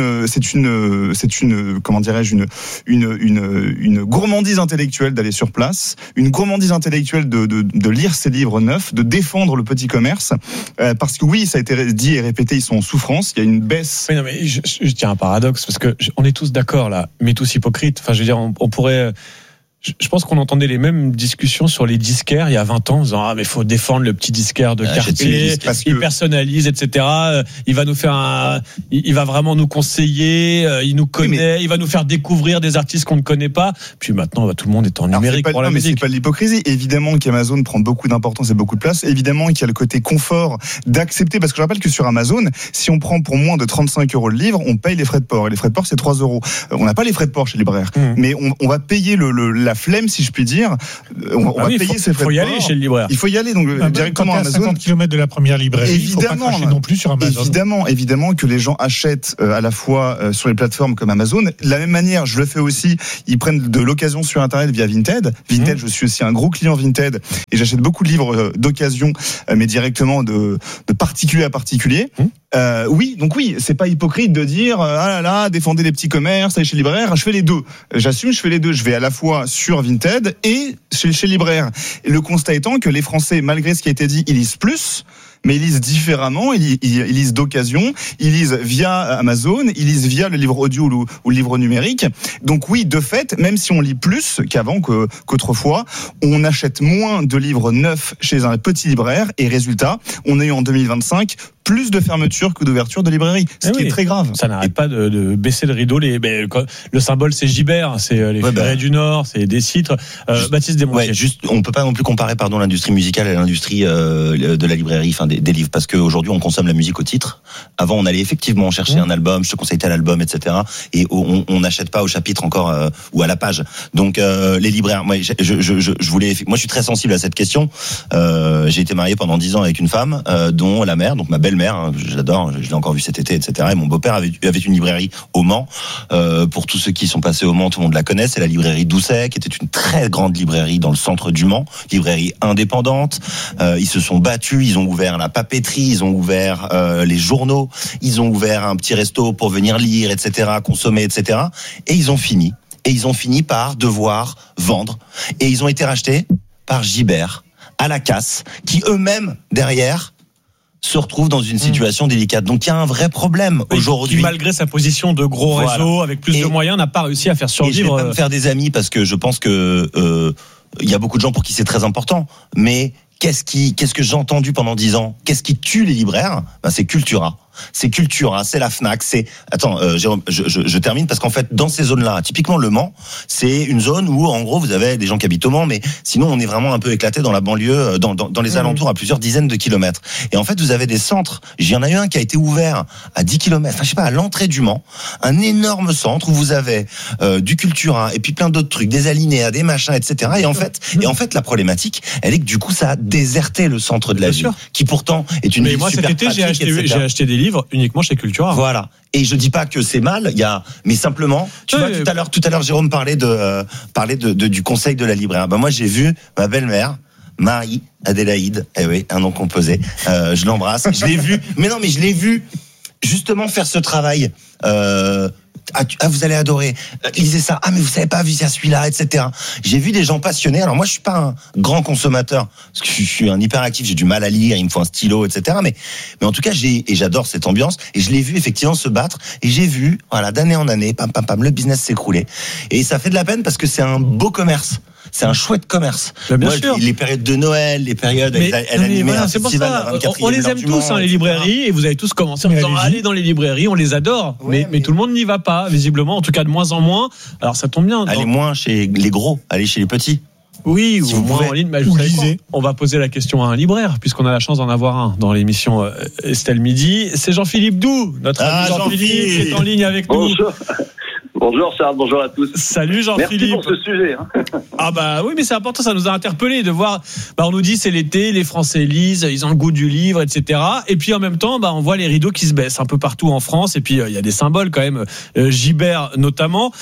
une, c'est une, c'est une, comment dirais-je, une, une, une, une gourmandise intellectuelle d'aller sur place, une gourmandise intellectuelle de, de, de lire ces livres neufs, de défendre le petit commerce, euh, parce que oui, ça a été dit et répété, ils sont en souffrance. Il y a une baisse. Mais non, mais je, je tiens un paradoxe parce que on est tous d'accord là, mais tous hypocrites. Enfin, je veux dire, on, on pourrait. Je pense qu'on entendait les mêmes discussions sur les disquaires il y a vingt ans en disant ah mais faut défendre le petit disquaire de quartier, ah, il personnalise, et cetera. Il va nous faire un, il va vraiment nous conseiller, il nous connaît, oui, mais... il va nous faire découvrir des artistes qu'on ne connaît pas. Puis maintenant, bah, tout le monde est en numérique. Alors, c'est pas, pour la non, mais musique. c'est pas de l'hypocrisie. Évidemment qu'Amazon prend beaucoup d'importance et beaucoup de place. Évidemment qu'il y a le côté confort d'accepter, parce que je rappelle que sur Amazon, si on prend pour moins de trente-cinq euros le livre, on paye les frais de port. Et les frais de port, c'est trois euros. On n'a pas les frais de port chez Libraire, mmh. mais on, on va payer le, le, la flemme, si je puis dire. On, on ah va oui, payer faut, ses frais de port. Il faut y aller chez le libraire. Il faut y aller donc ah directement à Amazon. cinquante kilomètres de la première librairie. Évidemment, il faut pas non plus sur Amazon. Évidemment, évidemment que les gens achètent euh, à la fois euh, sur les plateformes comme Amazon. De la même manière, je le fais aussi. Ils prennent de l'occasion sur Internet via Vinted. Vinted, mmh. je suis aussi un gros client Vinted et j'achète beaucoup de livres euh, d'occasion, euh, mais directement de, de particulier à particulier. Mmh. Euh, oui, donc oui, c'est pas hypocrite de dire euh, ah là là, défendez les petits commerces, allez chez Libraire. Je fais les deux. J'assume, je fais les deux. Je vais à la fois sur Vinted et chez, chez Libraire. Et le constat étant que les Français, malgré ce qui a été dit, ils lisent plus. Mais ils lisent différemment, ils, ils, ils lisent d'occasion, ils lisent via Amazon, ils lisent via le livre audio ou, ou le livre numérique. Donc oui, de fait, même si on lit plus qu'avant, que, qu'autrefois, on achète moins de livres neufs chez un petit libraire. Et résultat, on a eu en deux mille vingt-cinq plus de fermetures que d'ouvertures de librairies, ce eh qui oui, est très grave. Ça n'arrête pas de, de baisser le rideau. Les, ben, le symbole, c'est Gibert, c'est les ouais, Ferrets bah, du Nord, c'est des citres. Euh, juste, Baptiste Desmontiers. Ouais, juste, on peut pas non plus comparer, pardon, l'industrie musicale à l'industrie euh, de la librairie, enfin des, des livres, parce qu'aujourd'hui on consomme la musique au titre. Avant, on allait effectivement chercher mmh. un album, je te conseille tel album, et cetera. Et on n'achète pas au chapitre encore euh, ou à la page. Donc euh, les libraires, moi, je, je, je, je voulais, moi, je suis très sensible à cette question. Euh, j'ai été marié pendant dix ans avec une femme euh, dont la mère, donc ma belle mère, hein, je l'adore, je l'ai encore vu cet été, et cetera. Et mon beau-père avait, avait une librairie au Mans. Euh, pour tous ceux qui sont passés au Mans, tout le monde la connaît. C'est la librairie Doucet, qui était une très grande librairie dans le centre du Mans, librairie indépendante. Euh, ils se sont battus, ils ont ouvert la papeterie, ils ont ouvert euh, les journaux, ils ont ouvert un petit resto pour venir lire, et cetera, consommer, et cetera. Et ils ont fini. Et ils ont fini par devoir vendre. Et ils ont été rachetés par Gibert, à la casse, qui eux-mêmes, derrière, se retrouve dans une situation mmh. délicate. Donc il y a un vrai problème oui, aujourd'hui. Qui, malgré sa position de gros voilà. réseau, avec plus et, de moyens, n'a pas réussi à faire survivre. Et je vais pas me faire des amis parce que je pense que euh, il y a beaucoup de gens pour qui c'est très important. Mais qu'est-ce qui, qu'est-ce que j'ai entendu pendant dix ans ? Qu'est-ce qui tue les libraires ? Ben, c'est Cultura. C'est Cultura, c'est la Fnac, c'est... Attends, euh, Jérôme, je, je, je termine parce qu'en fait, dans ces zones-là, typiquement Le Mans, c'est une zone où, en gros, vous avez des gens qui habitent au Mans, mais sinon, on est vraiment un peu éclaté dans la banlieue, dans, dans, dans les alentours, à plusieurs dizaines de kilomètres. Et en fait, vous avez des centres. J'y en a eu un qui a été ouvert à dix kilomètres, enfin, je sais pas, à l'entrée du Mans, un énorme centre où vous avez euh, du Cultura et puis plein d'autres trucs, des alinéas, des machins, et cetera. Et en fait, et en fait, la problématique, elle est que du coup, ça a déserté le centre de la ville, qui pourtant est une mais ville moi, super cet été, j'ai acheté, j'ai acheté des livres uniquement chez Cultura. Voilà. Et je dis pas que c'est mal, il y a, mais simplement, tu oui, vois, tout à l'heure, tout à l'heure, Jérôme parlait de, euh, parlait de, de, du conseil de la libraire. Ben, moi, j'ai vu ma belle-mère, Marie Adélaïde, eh oui, un nom composé, euh, je l'embrasse, je l'ai vu, mais non, mais je l'ai vu, justement, faire ce travail, euh, Ah, tu, ah, vous allez adorer. Euh, lisez ça. Ah, mais vous savez pas, vu ça, celui-là, et cetera. J'ai vu des gens passionnés. Alors moi, je suis pas un grand consommateur parce que je suis un hyperactif. J'ai du mal à lire. Il me faut un stylo, et cetera. Mais, mais en tout cas, j'ai et j'adore cette ambiance. Et je l'ai vu effectivement se battre. Et j'ai vu, voilà, d'année en année, pam, pam, pam, le business s'écrouler. Et ça fait de la peine parce que c'est un beau commerce. C'est un chouette commerce. Bah, bien Moi, sûr. Les périodes de Noël, les périodes, mais, elle, elle mais animait voilà, un c'est festival pour ça. à vingt-quatrième On les aime tous, hein, les librairies, et vous avez tous commencé en disant allez dans les librairies, on les adore. Ouais, mais, mais... mais tout le monde n'y va pas, visiblement, en tout cas de moins en moins. Alors ça tombe bien. Allez dans... moins chez les gros, allez chez les petits. Oui, si ou moins pouvez. en ligne. Bah, vous savez quoi, on va poser la question à un libraire, puisqu'on a la chance d'en avoir un dans l'émission Estelle Midi. C'est Jean-Philippe Doux, notre ah, ami Jean-Philippe, qui est en ligne avec nous. Bonjour. Bonjour Charles, bonjour à tous. Salut Jean-Philippe. Merci pour ce sujet. Hein. Ah bah oui, mais c'est important, ça nous a interpellés de voir. Bah on nous dit c'est l'été, les Français lisent, ils ont le goût du livre, et cetera. Et puis en même temps, bah on voit les rideaux qui se baissent un peu partout en France. Et puis il euh, y a des symboles quand même, euh, Gibert notamment.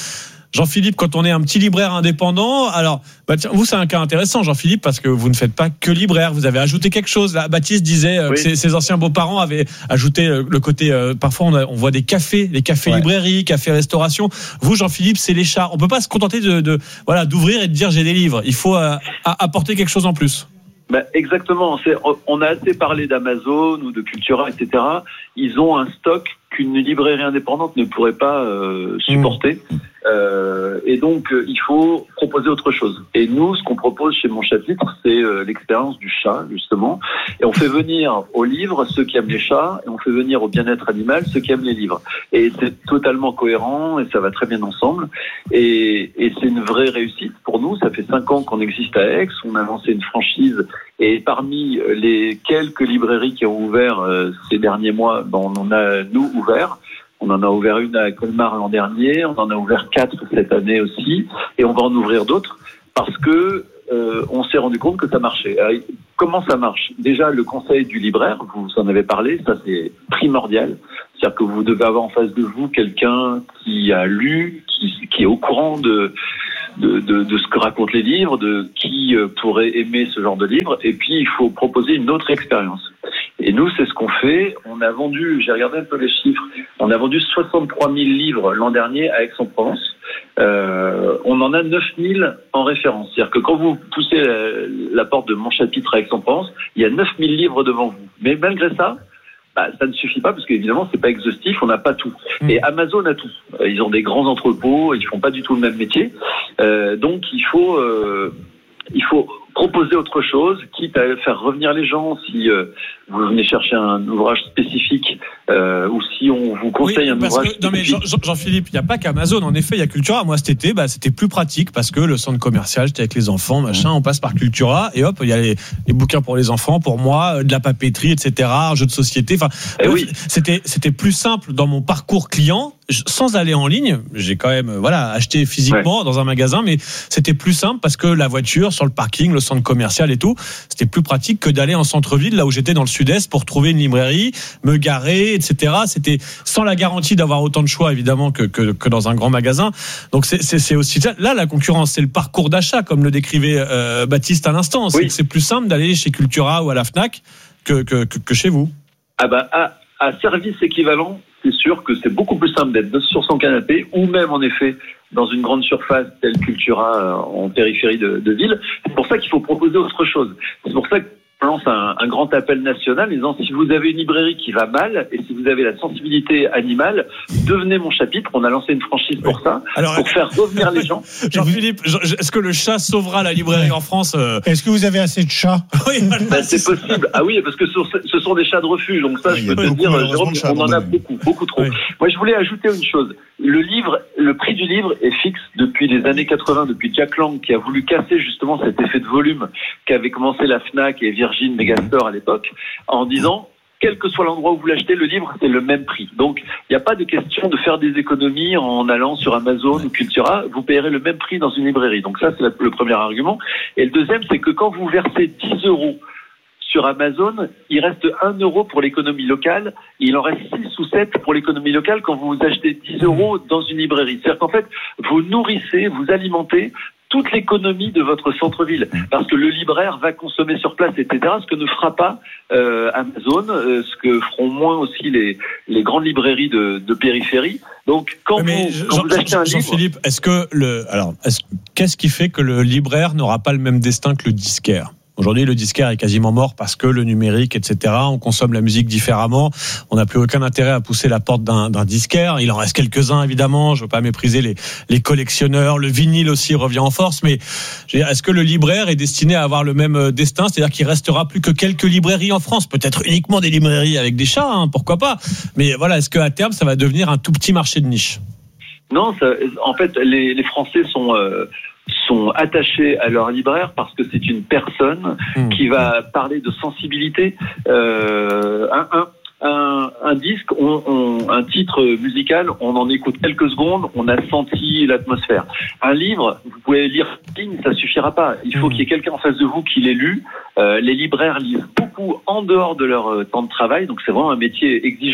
Jean-Philippe, quand on est un petit libraire indépendant, alors bah tiens, vous c'est un cas intéressant, Jean-Philippe, parce que vous ne faites pas que libraire, vous avez ajouté quelque chose. Là, Baptiste disait euh, oui. que ses, ses anciens beaux-parents avaient ajouté euh, le côté. Euh, parfois, on, a, on voit des cafés, des cafés ouais. librairies, cafés restauration. Vous, Jean-Philippe, c'est les chats. On peut pas se contenter de, de voilà d'ouvrir et de dire j'ai des livres. Il faut euh, apporter quelque chose en plus. Ben exactement. C'est, on a assez parlé d'Amazon ou de Cultura, et cetera. Ils ont un stock qu'une librairie indépendante ne pourrait pas euh, supporter. Mmh. Euh, et donc, euh, il faut proposer autre chose. Et nous, ce qu'on propose chez Mon Chapitre, c'est euh, l'expérience du chat, justement. Et on fait venir au livre ceux qui aiment les chats, et on fait venir au bien-être animal ceux qui aiment les livres. Et c'est totalement cohérent, et ça va très bien ensemble. Et, et c'est une vraie réussite pour nous. Ça fait cinq ans qu'on existe à Aix. On a lancé une franchise. Et parmi les quelques librairies qui ont ouvert euh, ces derniers mois, ben, on en a, nous, ouvert. On en a ouvert une à Colmar l'an dernier, on en a ouvert quatre cette année aussi, et on va en ouvrir d'autres parce que euh, on s'est rendu compte que ça marchait. Alors, comment ça marche ? Déjà, le conseil du libraire, vous en avez parlé, ça c'est primordial. C'est-à-dire que vous devez avoir en face de vous quelqu'un qui a lu, qui, qui est au courant de, de, de, de ce que racontent les livres, de qui pourrait aimer ce genre de livre, et puis il faut proposer une autre expérience. Et nous, c'est ce qu'on fait. On a vendu, j'ai regardé un peu les chiffres, on a vendu soixante-trois mille livres l'an dernier à Aix-en-Provence. Euh, on en a neuf mille en référence. C'est-à-dire que quand vous poussez la, la porte de Mon Chapitre à Aix-en-Provence, il y a neuf mille livres devant vous. Mais malgré ça, bah, ça ne suffit pas parce qu'évidemment, c'est pas exhaustif, on n'a pas tout. Et Amazon a tout. Ils ont des grands entrepôts, ils font pas du tout le même métier. Euh, donc, il faut... Euh, il faut proposer autre chose, quitte à faire revenir les gens si euh, vous venez chercher un ouvrage spécifique euh, ou si on vous conseille oui, un ouvrage que, non mais Jean, Jean-Philippe, il n'y a pas qu'Amazon. En effet, il y a Cultura. Moi, cet été, bah, c'était plus pratique parce que le centre commercial, j'étais avec les enfants, machin, on passe par Cultura et hop, il y a les, les bouquins pour les enfants, pour moi, de la papeterie, et cetera, un jeu de société. Enfin, eh oui. c'était, c'était plus simple dans mon parcours client, sans aller en ligne. J'ai quand même, voilà, acheté physiquement ouais. dans un magasin, mais c'était plus simple parce que la voiture sur le parking, le centre commercial et tout, c'était plus pratique que d'aller en centre-ville, là où j'étais dans le sud-est, pour trouver une librairie, me garer, et cetera. C'était sans la garantie d'avoir autant de choix, évidemment, que, que, que dans un grand magasin. Donc c'est, c'est, c'est aussi là la concurrence, c'est le parcours d'achat, comme le décrivait euh, Baptiste à l'instant. C'est, oui. c'est plus simple d'aller chez Cultura ou à la Fnac que, que, que, que chez vous. Ah bah à, à service équivalent, c'est sûr que c'est beaucoup plus simple d'être sur son canapé ou même en effet dans une grande surface telle Cultura en périphérie de, de ville. C'est pour ça qu'il faut proposer autre chose. C'est pour ça que je lance un, un grand appel national en disant si vous avez une librairie qui va mal et si vous avez la sensibilité animale, devenez Mon Chapitre. On a lancé une franchise pour oui. ça, Alors, pour faire revenir les gens. Jean-Philippe, est-ce que le chat sauvera la librairie en France ? Est-ce que vous avez assez de chats ? Oui, ben, c'est possible. Ah oui, parce que ce sont des chats de refuge. Donc ça, oui, je peux te dire, Jérôme, on en a beaucoup, beaucoup trop. Oui. Moi, je voulais ajouter une chose. Le livre, le prix du livre est fixe depuis les années quatre-vingts, depuis Jack Lang qui a voulu casser justement cet effet de volume qu'avait commencé la Fnac et Virgin Megastore à l'époque, en disant quel que soit l'endroit où vous l'achetez, le livre, c'est le même prix. Donc, il n'y a pas de question de faire des économies en allant sur Amazon ou Cultura. Vous payerez le même prix dans une librairie. Donc ça, c'est le premier argument. Et le deuxième, c'est que quand vous versez dix euros sur Amazon, il reste un euro pour l'économie locale, et il en reste six ou sept pour l'économie locale quand vous achetez dix euros dans une librairie. C'est-à-dire qu'en fait, vous nourrissez, vous alimentez toute l'économie de votre centre-ville, parce que le libraire va consommer sur place, et cetera, ce que ne fera pas euh, Amazon, euh, ce que feront moins aussi les, les grandes librairies de, de périphérie. Donc, quand Mais vous, Jean, quand vous achetez un livre... Jean-Philippe, est-ce que le, alors, est-ce, qu'est-ce qui fait que le libraire n'aura pas le même destin que le disquaire ? Aujourd'hui, le disquaire est quasiment mort parce que le numérique, et cetera, on consomme la musique différemment. On n'a plus aucun intérêt à pousser la porte d'un, d'un disquaire. Il en reste quelques-uns, évidemment. Je ne veux pas mépriser les, les collectionneurs. Le vinyle aussi revient en force. Mais je veux dire, est-ce que le libraire est destiné à avoir le même destin ? C'est-à-dire qu'il restera plus que quelques librairies en France. Peut-être uniquement des librairies avec des chats, hein, pourquoi pas. Mais voilà, est-ce qu'à terme, ça va devenir un tout petit marché de niche ? Non, ça, en fait, les, les Français sont... Euh, sont attachés à leur libraire parce que c'est une personne mmh. qui va parler de sensibilité. Euh, un, un, un, un disque, on, on, un titre musical, on en écoute quelques secondes, on a senti l'atmosphère. Un livre, vous pouvez lire ligne, ça suffira pas. Il faut mmh. qu'il y ait quelqu'un en face de vous qui l'ait lu. Euh, les libraires lisent beaucoup en dehors de leur euh, temps de travail, donc c'est vraiment un métier exigeant.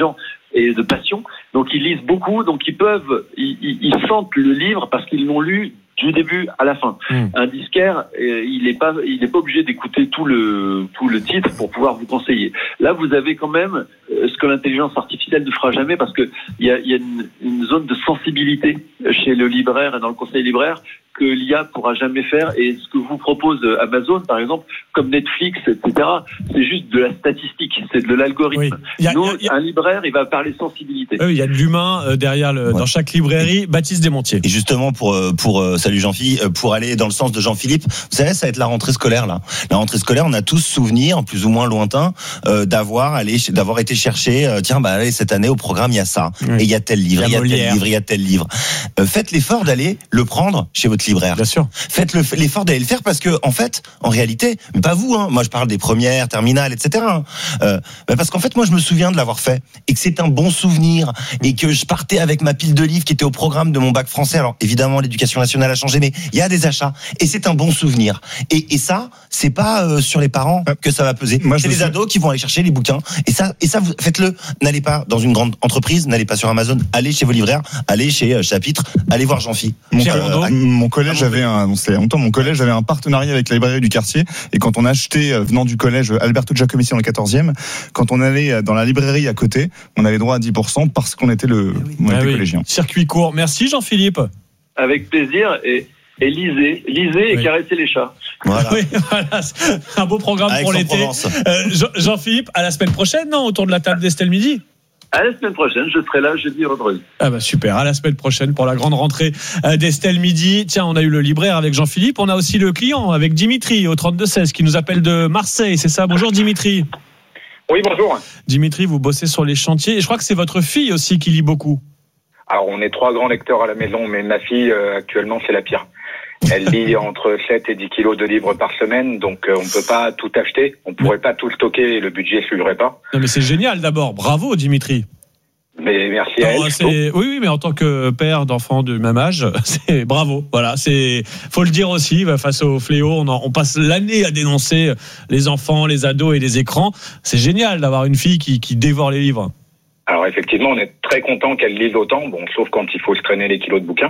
et de passion. Donc ils lisent beaucoup, donc ils peuvent, ils, ils sentent le livre parce qu'ils l'ont lu du début à la fin. Mmh. Un disquaire, euh, il n'est pas, il n'est pas obligé d'écouter tout le tout le titre pour pouvoir vous conseiller. Là, vous avez quand même euh, ce que l'intelligence artificielle ne fera jamais, parce que il y a, y a une, une zone de sensibilité chez le libraire et dans le conseil libraire que l'I A pourra jamais faire. Et ce que vous propose Amazon, par exemple, comme Netflix, et cetera, c'est juste de la statistique, c'est de l'algorithme. Oui. A, Nous, y a, y a... un libraire, il va parler sensibilité. Oui, il y a de l'humain euh, derrière le, ouais. dans chaque librairie. Baptiste Desmontiers. Et justement, pour pour euh, salut Jean-Philippe, pour aller dans le sens de Jean-Philippe, vous savez, ça va être la rentrée scolaire là. La rentrée scolaire, on a tous souvenir, plus ou moins lointain, euh, d'avoir allé, d'avoir été chercher. Euh, tiens, bah allez, cette année au programme, il y a ça, oui. et il y a tel livre, il y a tel livre, il y a tel livre. Euh, faites l'effort d'aller le prendre chez votre libraire. Bien sûr. Faites le, l'effort d'aller le faire, parce que en fait, en réalité, mais pas vous, hein. Moi je parle des premières, terminales, et cetera. Euh, parce qu'en fait, moi je me souviens de l'avoir fait et que c'est un bon souvenir et que je partais avec ma pile de livres qui était au programme de mon bac français. Alors évidemment, l'éducation nationale a changé, mais il y a des achats et c'est un bon souvenir. Et, et ça, c'est pas euh, sur les parents que ça va peser. Moi, c'est les ados qui vont aller chercher les bouquins. Et ça, et ça, vous faites-le. N'allez pas dans une grande entreprise, n'allez pas sur Amazon, allez chez vos libraires, allez chez euh, Chapitre, allez voir Jean-Phi. Mon, co- mon collège avait un, c'est longtemps, mon collège avait un partenariat avec la librairie du quartier, et quand on achetait, euh, venant du collège Alberto Giacometti dans le quatorzième, quand on allait dans la librairie à côté, on avait droit à dix pour cent parce qu'on était le, oui. on était ah oui. collégien. Circuit court. Merci Jean-Philippe. Avec plaisir, et Et lisez, lisez et oui. caressez les chats. Voilà. Oui, voilà. Un beau programme avec pour l'été. Euh, Jean-Philippe, à la semaine prochaine, non, autour de la table d'Estelle Midi. À la semaine prochaine, je serai là jeudi et vendredi. Ah bah super, à la semaine prochaine pour la grande rentrée d'Estelle Midi. Tiens, on a eu le libraire avec Jean-Philippe, on a aussi le client avec Dimitri au trente-deux seize qui nous appelle de Marseille, c'est ça? Bonjour Dimitri. Oui, bonjour. Dimitri, vous bossez sur les chantiers et je crois que c'est votre fille aussi qui lit beaucoup. Alors on est trois grands lecteurs à la maison, mais ma fille euh, actuellement c'est la pire. Elle lit entre sept et dix kilos de livres par semaine, donc euh, on ne peut pas tout acheter, on ne pourrait pas tout stocker et le budget ne suivrait pas. Non mais c'est génial d'abord, bravo Dimitri. Mais merci à non, elle. C'est... Oui, oui, mais en tant que père d'enfants du même âge, c'est bravo. Voilà, c'est faut le dire aussi. Face au fléau, on, en, on passe l'année à dénoncer les enfants, les ados et les écrans. C'est génial d'avoir une fille qui, qui dévore les livres. Alors effectivement, on est très content qu'elle lise autant, bon, sauf quand il faut se traîner les kilos de bouquins.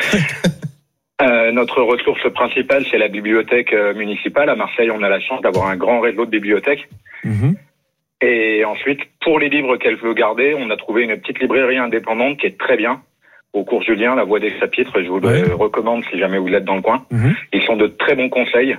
Euh, notre ressource principale, c'est la bibliothèque municipale. À Marseille, on a la chance d'avoir un grand réseau de bibliothèques. Mmh. Et ensuite, pour les livres qu'elle veut garder, on a trouvé une petite librairie indépendante qui est très bien. Au cours Julien, La Voix des Chapitres, je vous ouais. le recommande si jamais vous êtes dans le coin. Mmh. Ils sont de très bons conseils.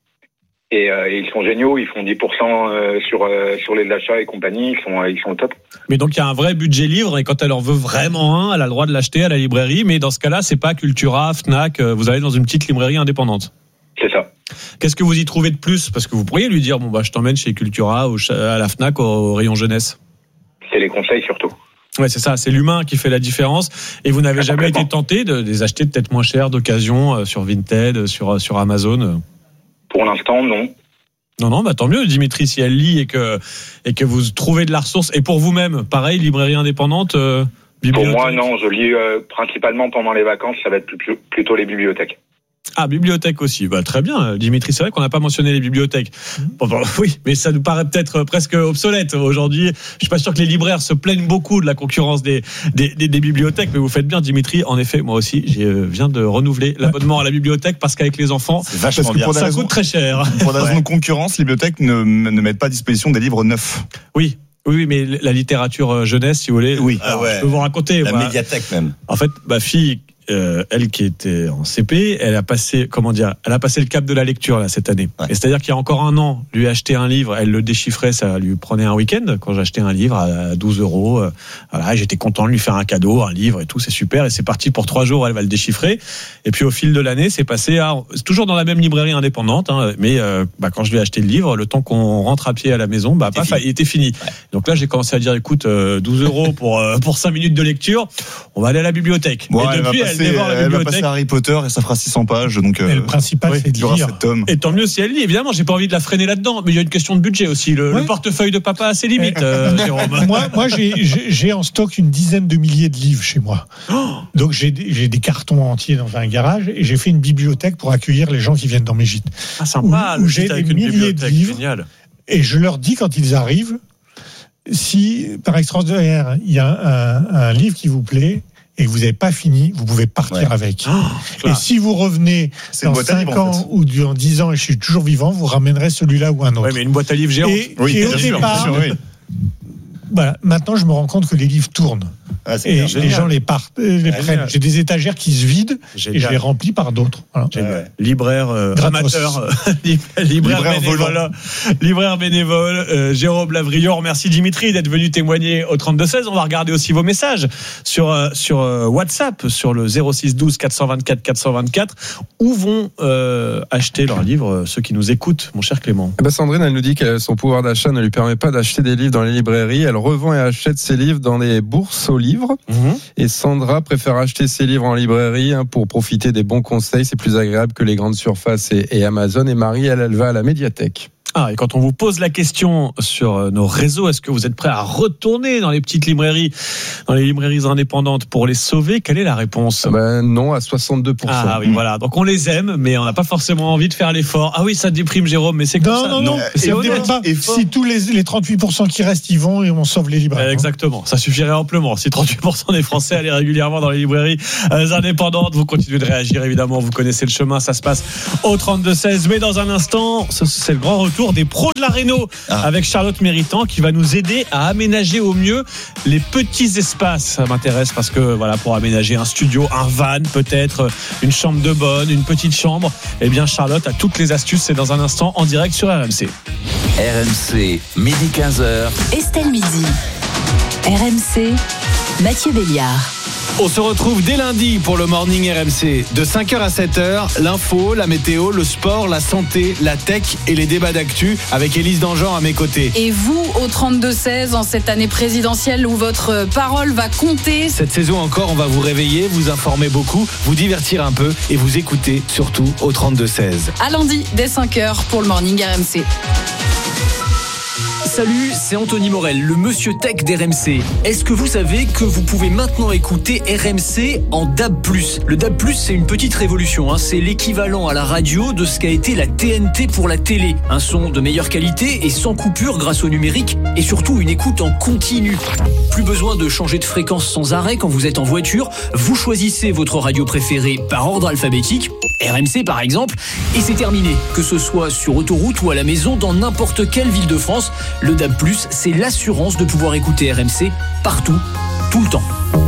Et, euh, et ils sont géniaux, ils font dix pour cent euh, sur, euh, sur les achats et compagnie, ils sont, euh, ils sont au top. Mais donc il y a un vrai budget livre, et quand elle en veut vraiment un, elle a le droit de l'acheter à la librairie, mais dans ce cas-là, c'est pas Cultura, Fnac, vous allez dans une petite librairie indépendante. C'est ça. Qu'est-ce que vous y trouvez de plus? Parce que vous pourriez lui dire, bon bah je t'emmène chez Cultura ou à la Fnac au rayon jeunesse. C'est les conseils surtout. Ouais, c'est ça, c'est l'humain qui fait la différence. Et vous n'avez jamais été tenté de les acheter peut-être moins cher, d'occasion, sur Vinted, sur, sur Amazon? Pour l'instant, non. Non, non, bah tant mieux, Dimitri, si elle lit et que, et que vous trouvez de la ressource. Et pour vous-même, pareil, librairie indépendante, euh, bibliothèque? Pour moi, non, je lis euh, principalement pendant les vacances, ça va être plus, plutôt les bibliothèques. Ah, bibliothèque aussi. Bah, très bien, Dimitri. C'est vrai qu'on n'a pas mentionné les bibliothèques. Bon, bah, oui, mais ça nous paraît peut-être presque obsolète aujourd'hui. Je suis pas sûr que les libraires se plaignent beaucoup de la concurrence des, des, des, des bibliothèques, mais vous faites bien, Dimitri. En effet, moi aussi, je viens de renouveler l'abonnement à la bibliothèque parce qu'avec les enfants, parce que pour ça raisons, coûte très cher. Pour des raisons ouais. de concurrence, les bibliothèques ne, ne mettent pas à disposition des livres neufs. Oui. Oui, mais la littérature jeunesse, si vous voulez. Oui. Ah ouais. Je peux vous raconter. La moi, médiathèque même. En fait, ma fille, euh, elle qui était en C P, elle a passé, comment dire, elle a passé le cap de la lecture là cette année. Ouais. Et c'est-à-dire qu'il y a encore un an, lui acheter un livre, elle le déchiffrait, ça lui prenait un week-end. Quand j'achetais un livre à douze euros, euh, voilà, j'étais content de lui faire un cadeau, un livre et tout, c'est super. Et c'est parti pour trois jours, elle va le déchiffrer. Et puis au fil de l'année, c'est passé à, c'est toujours dans la même librairie indépendante, hein, mais euh, bah, quand je lui ai acheté le livre, le temps qu'on rentre à pied à la maison, bah, paf, il était fini. Ouais. Donc là, j'ai commencé à dire, écoute, euh, douze euros pour euh, pour cinq minutes de lecture, on va aller à la bibliothèque. Bon, et depuis, elle, passer, elle dévore la bibliothèque. Harry Potter et ça fera six cents pages, donc euh, le principal oui, c'est de lire. Et tant mieux si elle lit. Évidemment, j'ai pas envie de la freiner là-dedans, mais il y a une question de budget aussi. Le, ouais. le portefeuille de papa a ses limites. Euh, moi, moi, j'ai, j'ai, j'ai en stock une dizaine de milliers de livres chez moi. Oh donc j'ai, j'ai des cartons entiers dans un garage et j'ai fait une bibliothèque pour accueillir les gens qui viennent dans mes gîtes. Ah sympa. Où, où j'ai des milliers de livres. Génial. Et je leur dis quand ils arrivent. si par extraordinaire, il y a un, un livre qui vous plaît et que vous n'avez pas fini, vous pouvez partir ouais. avec. Oh, et si vous revenez dans cinq ans en fait. ou dans dix ans et je suis toujours vivant, vous ramènerez celui-là ou un autre. Oui, mais une boîte à livres géante. Et, oui, et au sûr, départ, sûr, oui. Voilà, maintenant, je me rends compte que les livres tournent. Ah, et bien, les gens les, partent, les ah, prennent. J'ai des étagères qui se vident génial. et je les remplis par d'autres. Voilà. Ouais. Libraire euh, amateur, euh, libraire, libraire bénévole, libraire bénévole euh, Jérôme Lavrion. Merci Dimitri d'être venu témoigner au trente-deux seize. On va regarder aussi vos messages sur, euh, sur euh, WhatsApp, sur le zéro six douze quatre cent vingt-quatre quatre cent vingt-quatre. Où vont euh, acheter leurs livres euh, ceux qui nous écoutent, mon cher Clément? Eh ben Sandrine, elle nous dit que son pouvoir d'achat ne lui permet pas d'acheter des livres dans les librairies. Elle revend et achète ses livres dans les bourses aux livres. Mmh. Et Sandra préfère acheter ses livres en librairie hein, pour profiter des bons conseils. C'est plus agréable que les grandes surfaces et, et Amazon. Et Marie, elle, elle va à la médiathèque. Ah, et quand on vous pose la question sur nos réseaux, est-ce que vous êtes prêt à retourner dans les petites librairies, dans les librairies indépendantes pour les sauver? Quelle est la réponse? Ben non, à soixante-deux pour cent. Ah oui, voilà. Donc on les aime, mais on n'a pas forcément envie de faire l'effort. Ah oui, ça déprime, Jérôme, mais c'est comme non, ça. Non, non, non. C'est honnête. Pas, si tous les, les trente-huit pour cent qui restent, ils vont et on sauve les librairies. Exactement. Ça suffirait amplement. Si trente-huit pour cent des Français allaient régulièrement dans les librairies indépendantes, vous continuez de réagir, évidemment. Vous connaissez le chemin. Ça se passe au trente-deux seize. Mais dans un instant, c'est le grand retour des pros de la Réno. Ah. Avec Charlotte Méritant qui va nous aider à aménager au mieux les petits espaces. Ça m'intéresse parce que voilà, pour aménager un studio, un van, peut-être une chambre de bonne, une petite chambre, eh bien Charlotte a toutes les astuces. C'est dans un instant en direct sur R M C. R M C, midi quinze heures. Estelle Midi. R M C, Mathieu Béliard. On se retrouve dès lundi pour le Morning R M C. De cinq heures à sept heures, l'info, la météo, le sport, la santé, la tech et les débats d'actu avec Élise Dangean à mes côtés. Et vous, au trente-deux seize, en cette année présidentielle où votre parole va compter. Cette saison encore, on va vous réveiller, vous informer beaucoup, vous divertir un peu et vous écouter surtout au trente-deux seize. À lundi, dès cinq heures pour le Morning R M C. Salut, c'est Anthony Morel, le monsieur tech d'R M C. Est-ce que vous savez que vous pouvez maintenant écouter R M C en D A B plus? Le D A B plus, c'est une petite révolution. Hein. C'est l'équivalent à la radio de ce qu'a été la T N T pour la télé. Un son de meilleure qualité et sans coupure grâce au numérique et surtout une écoute en continu. Plus besoin de changer de fréquence sans arrêt quand vous êtes en voiture. Vous choisissez votre radio préférée par ordre alphabétique. R M C par exemple, et c'est terminé. Que ce soit sur autoroute ou à la maison, dans n'importe quelle ville de France, le D A B plus, c'est l'assurance de pouvoir écouter R M C partout, tout le temps.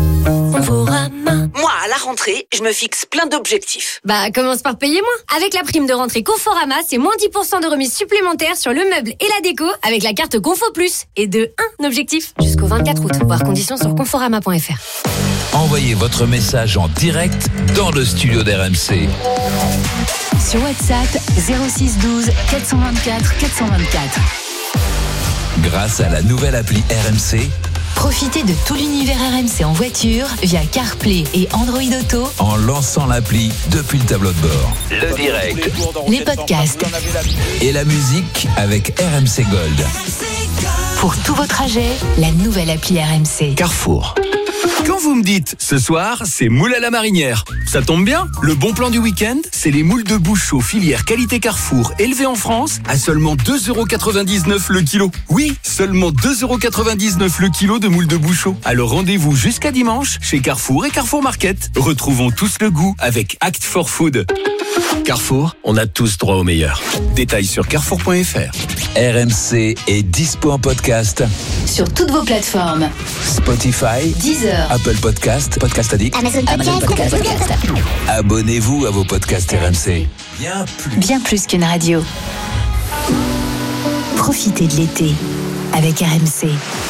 Moi, à la rentrée, je me fixe plein d'objectifs. Bah, commence par payer moins. Avec la prime de rentrée Conforama, c'est moins dix pour cent de remise supplémentaire sur le meuble et la déco avec la carte Confo Plus. Et de un objectif jusqu'au vingt-quatre août. Voir conditions sur conforama point f r. Envoyez votre message en direct dans le studio d'R M C. Sur WhatsApp, zéro six douze quatre cent vingt-quatre quatre cent vingt-quatre. Grâce à la nouvelle appli R M C, profitez de tout l'univers R M C en voiture via CarPlay et Android Auto en lançant l'appli depuis le tableau de bord. Le direct, les podcasts et la musique avec R M C Gold. Pour tous vos trajets, la nouvelle appli R M C. Carrefour. Quand vous me dites ce soir, c'est moule à la marinière, ça tombe bien. Le bon plan du week-end, c'est les moules de Bouchot filière qualité Carrefour, élevées en France à seulement deux euros quatre-vingt-dix-neuf le kilo. Oui, seulement deux euros quatre-vingt-dix-neuf le kilo de moules de Bouchot. Alors rendez-vous jusqu'à dimanche chez Carrefour et Carrefour Market. Retrouvons tous le goût avec Act for Food. Carrefour, on a tous droit au meilleur. Détails sur carrefour point f r. R M C est dispo en podcast sur toutes vos plateformes. Spotify, Deezer, Apple Podcast, Podcast Addict, Amazon Podcast. Amazon Podcast. Podcast. Abonnez-vous à vos podcasts R M C. Bien plus. Bien plus qu'une radio. Profitez de l'été avec R M C.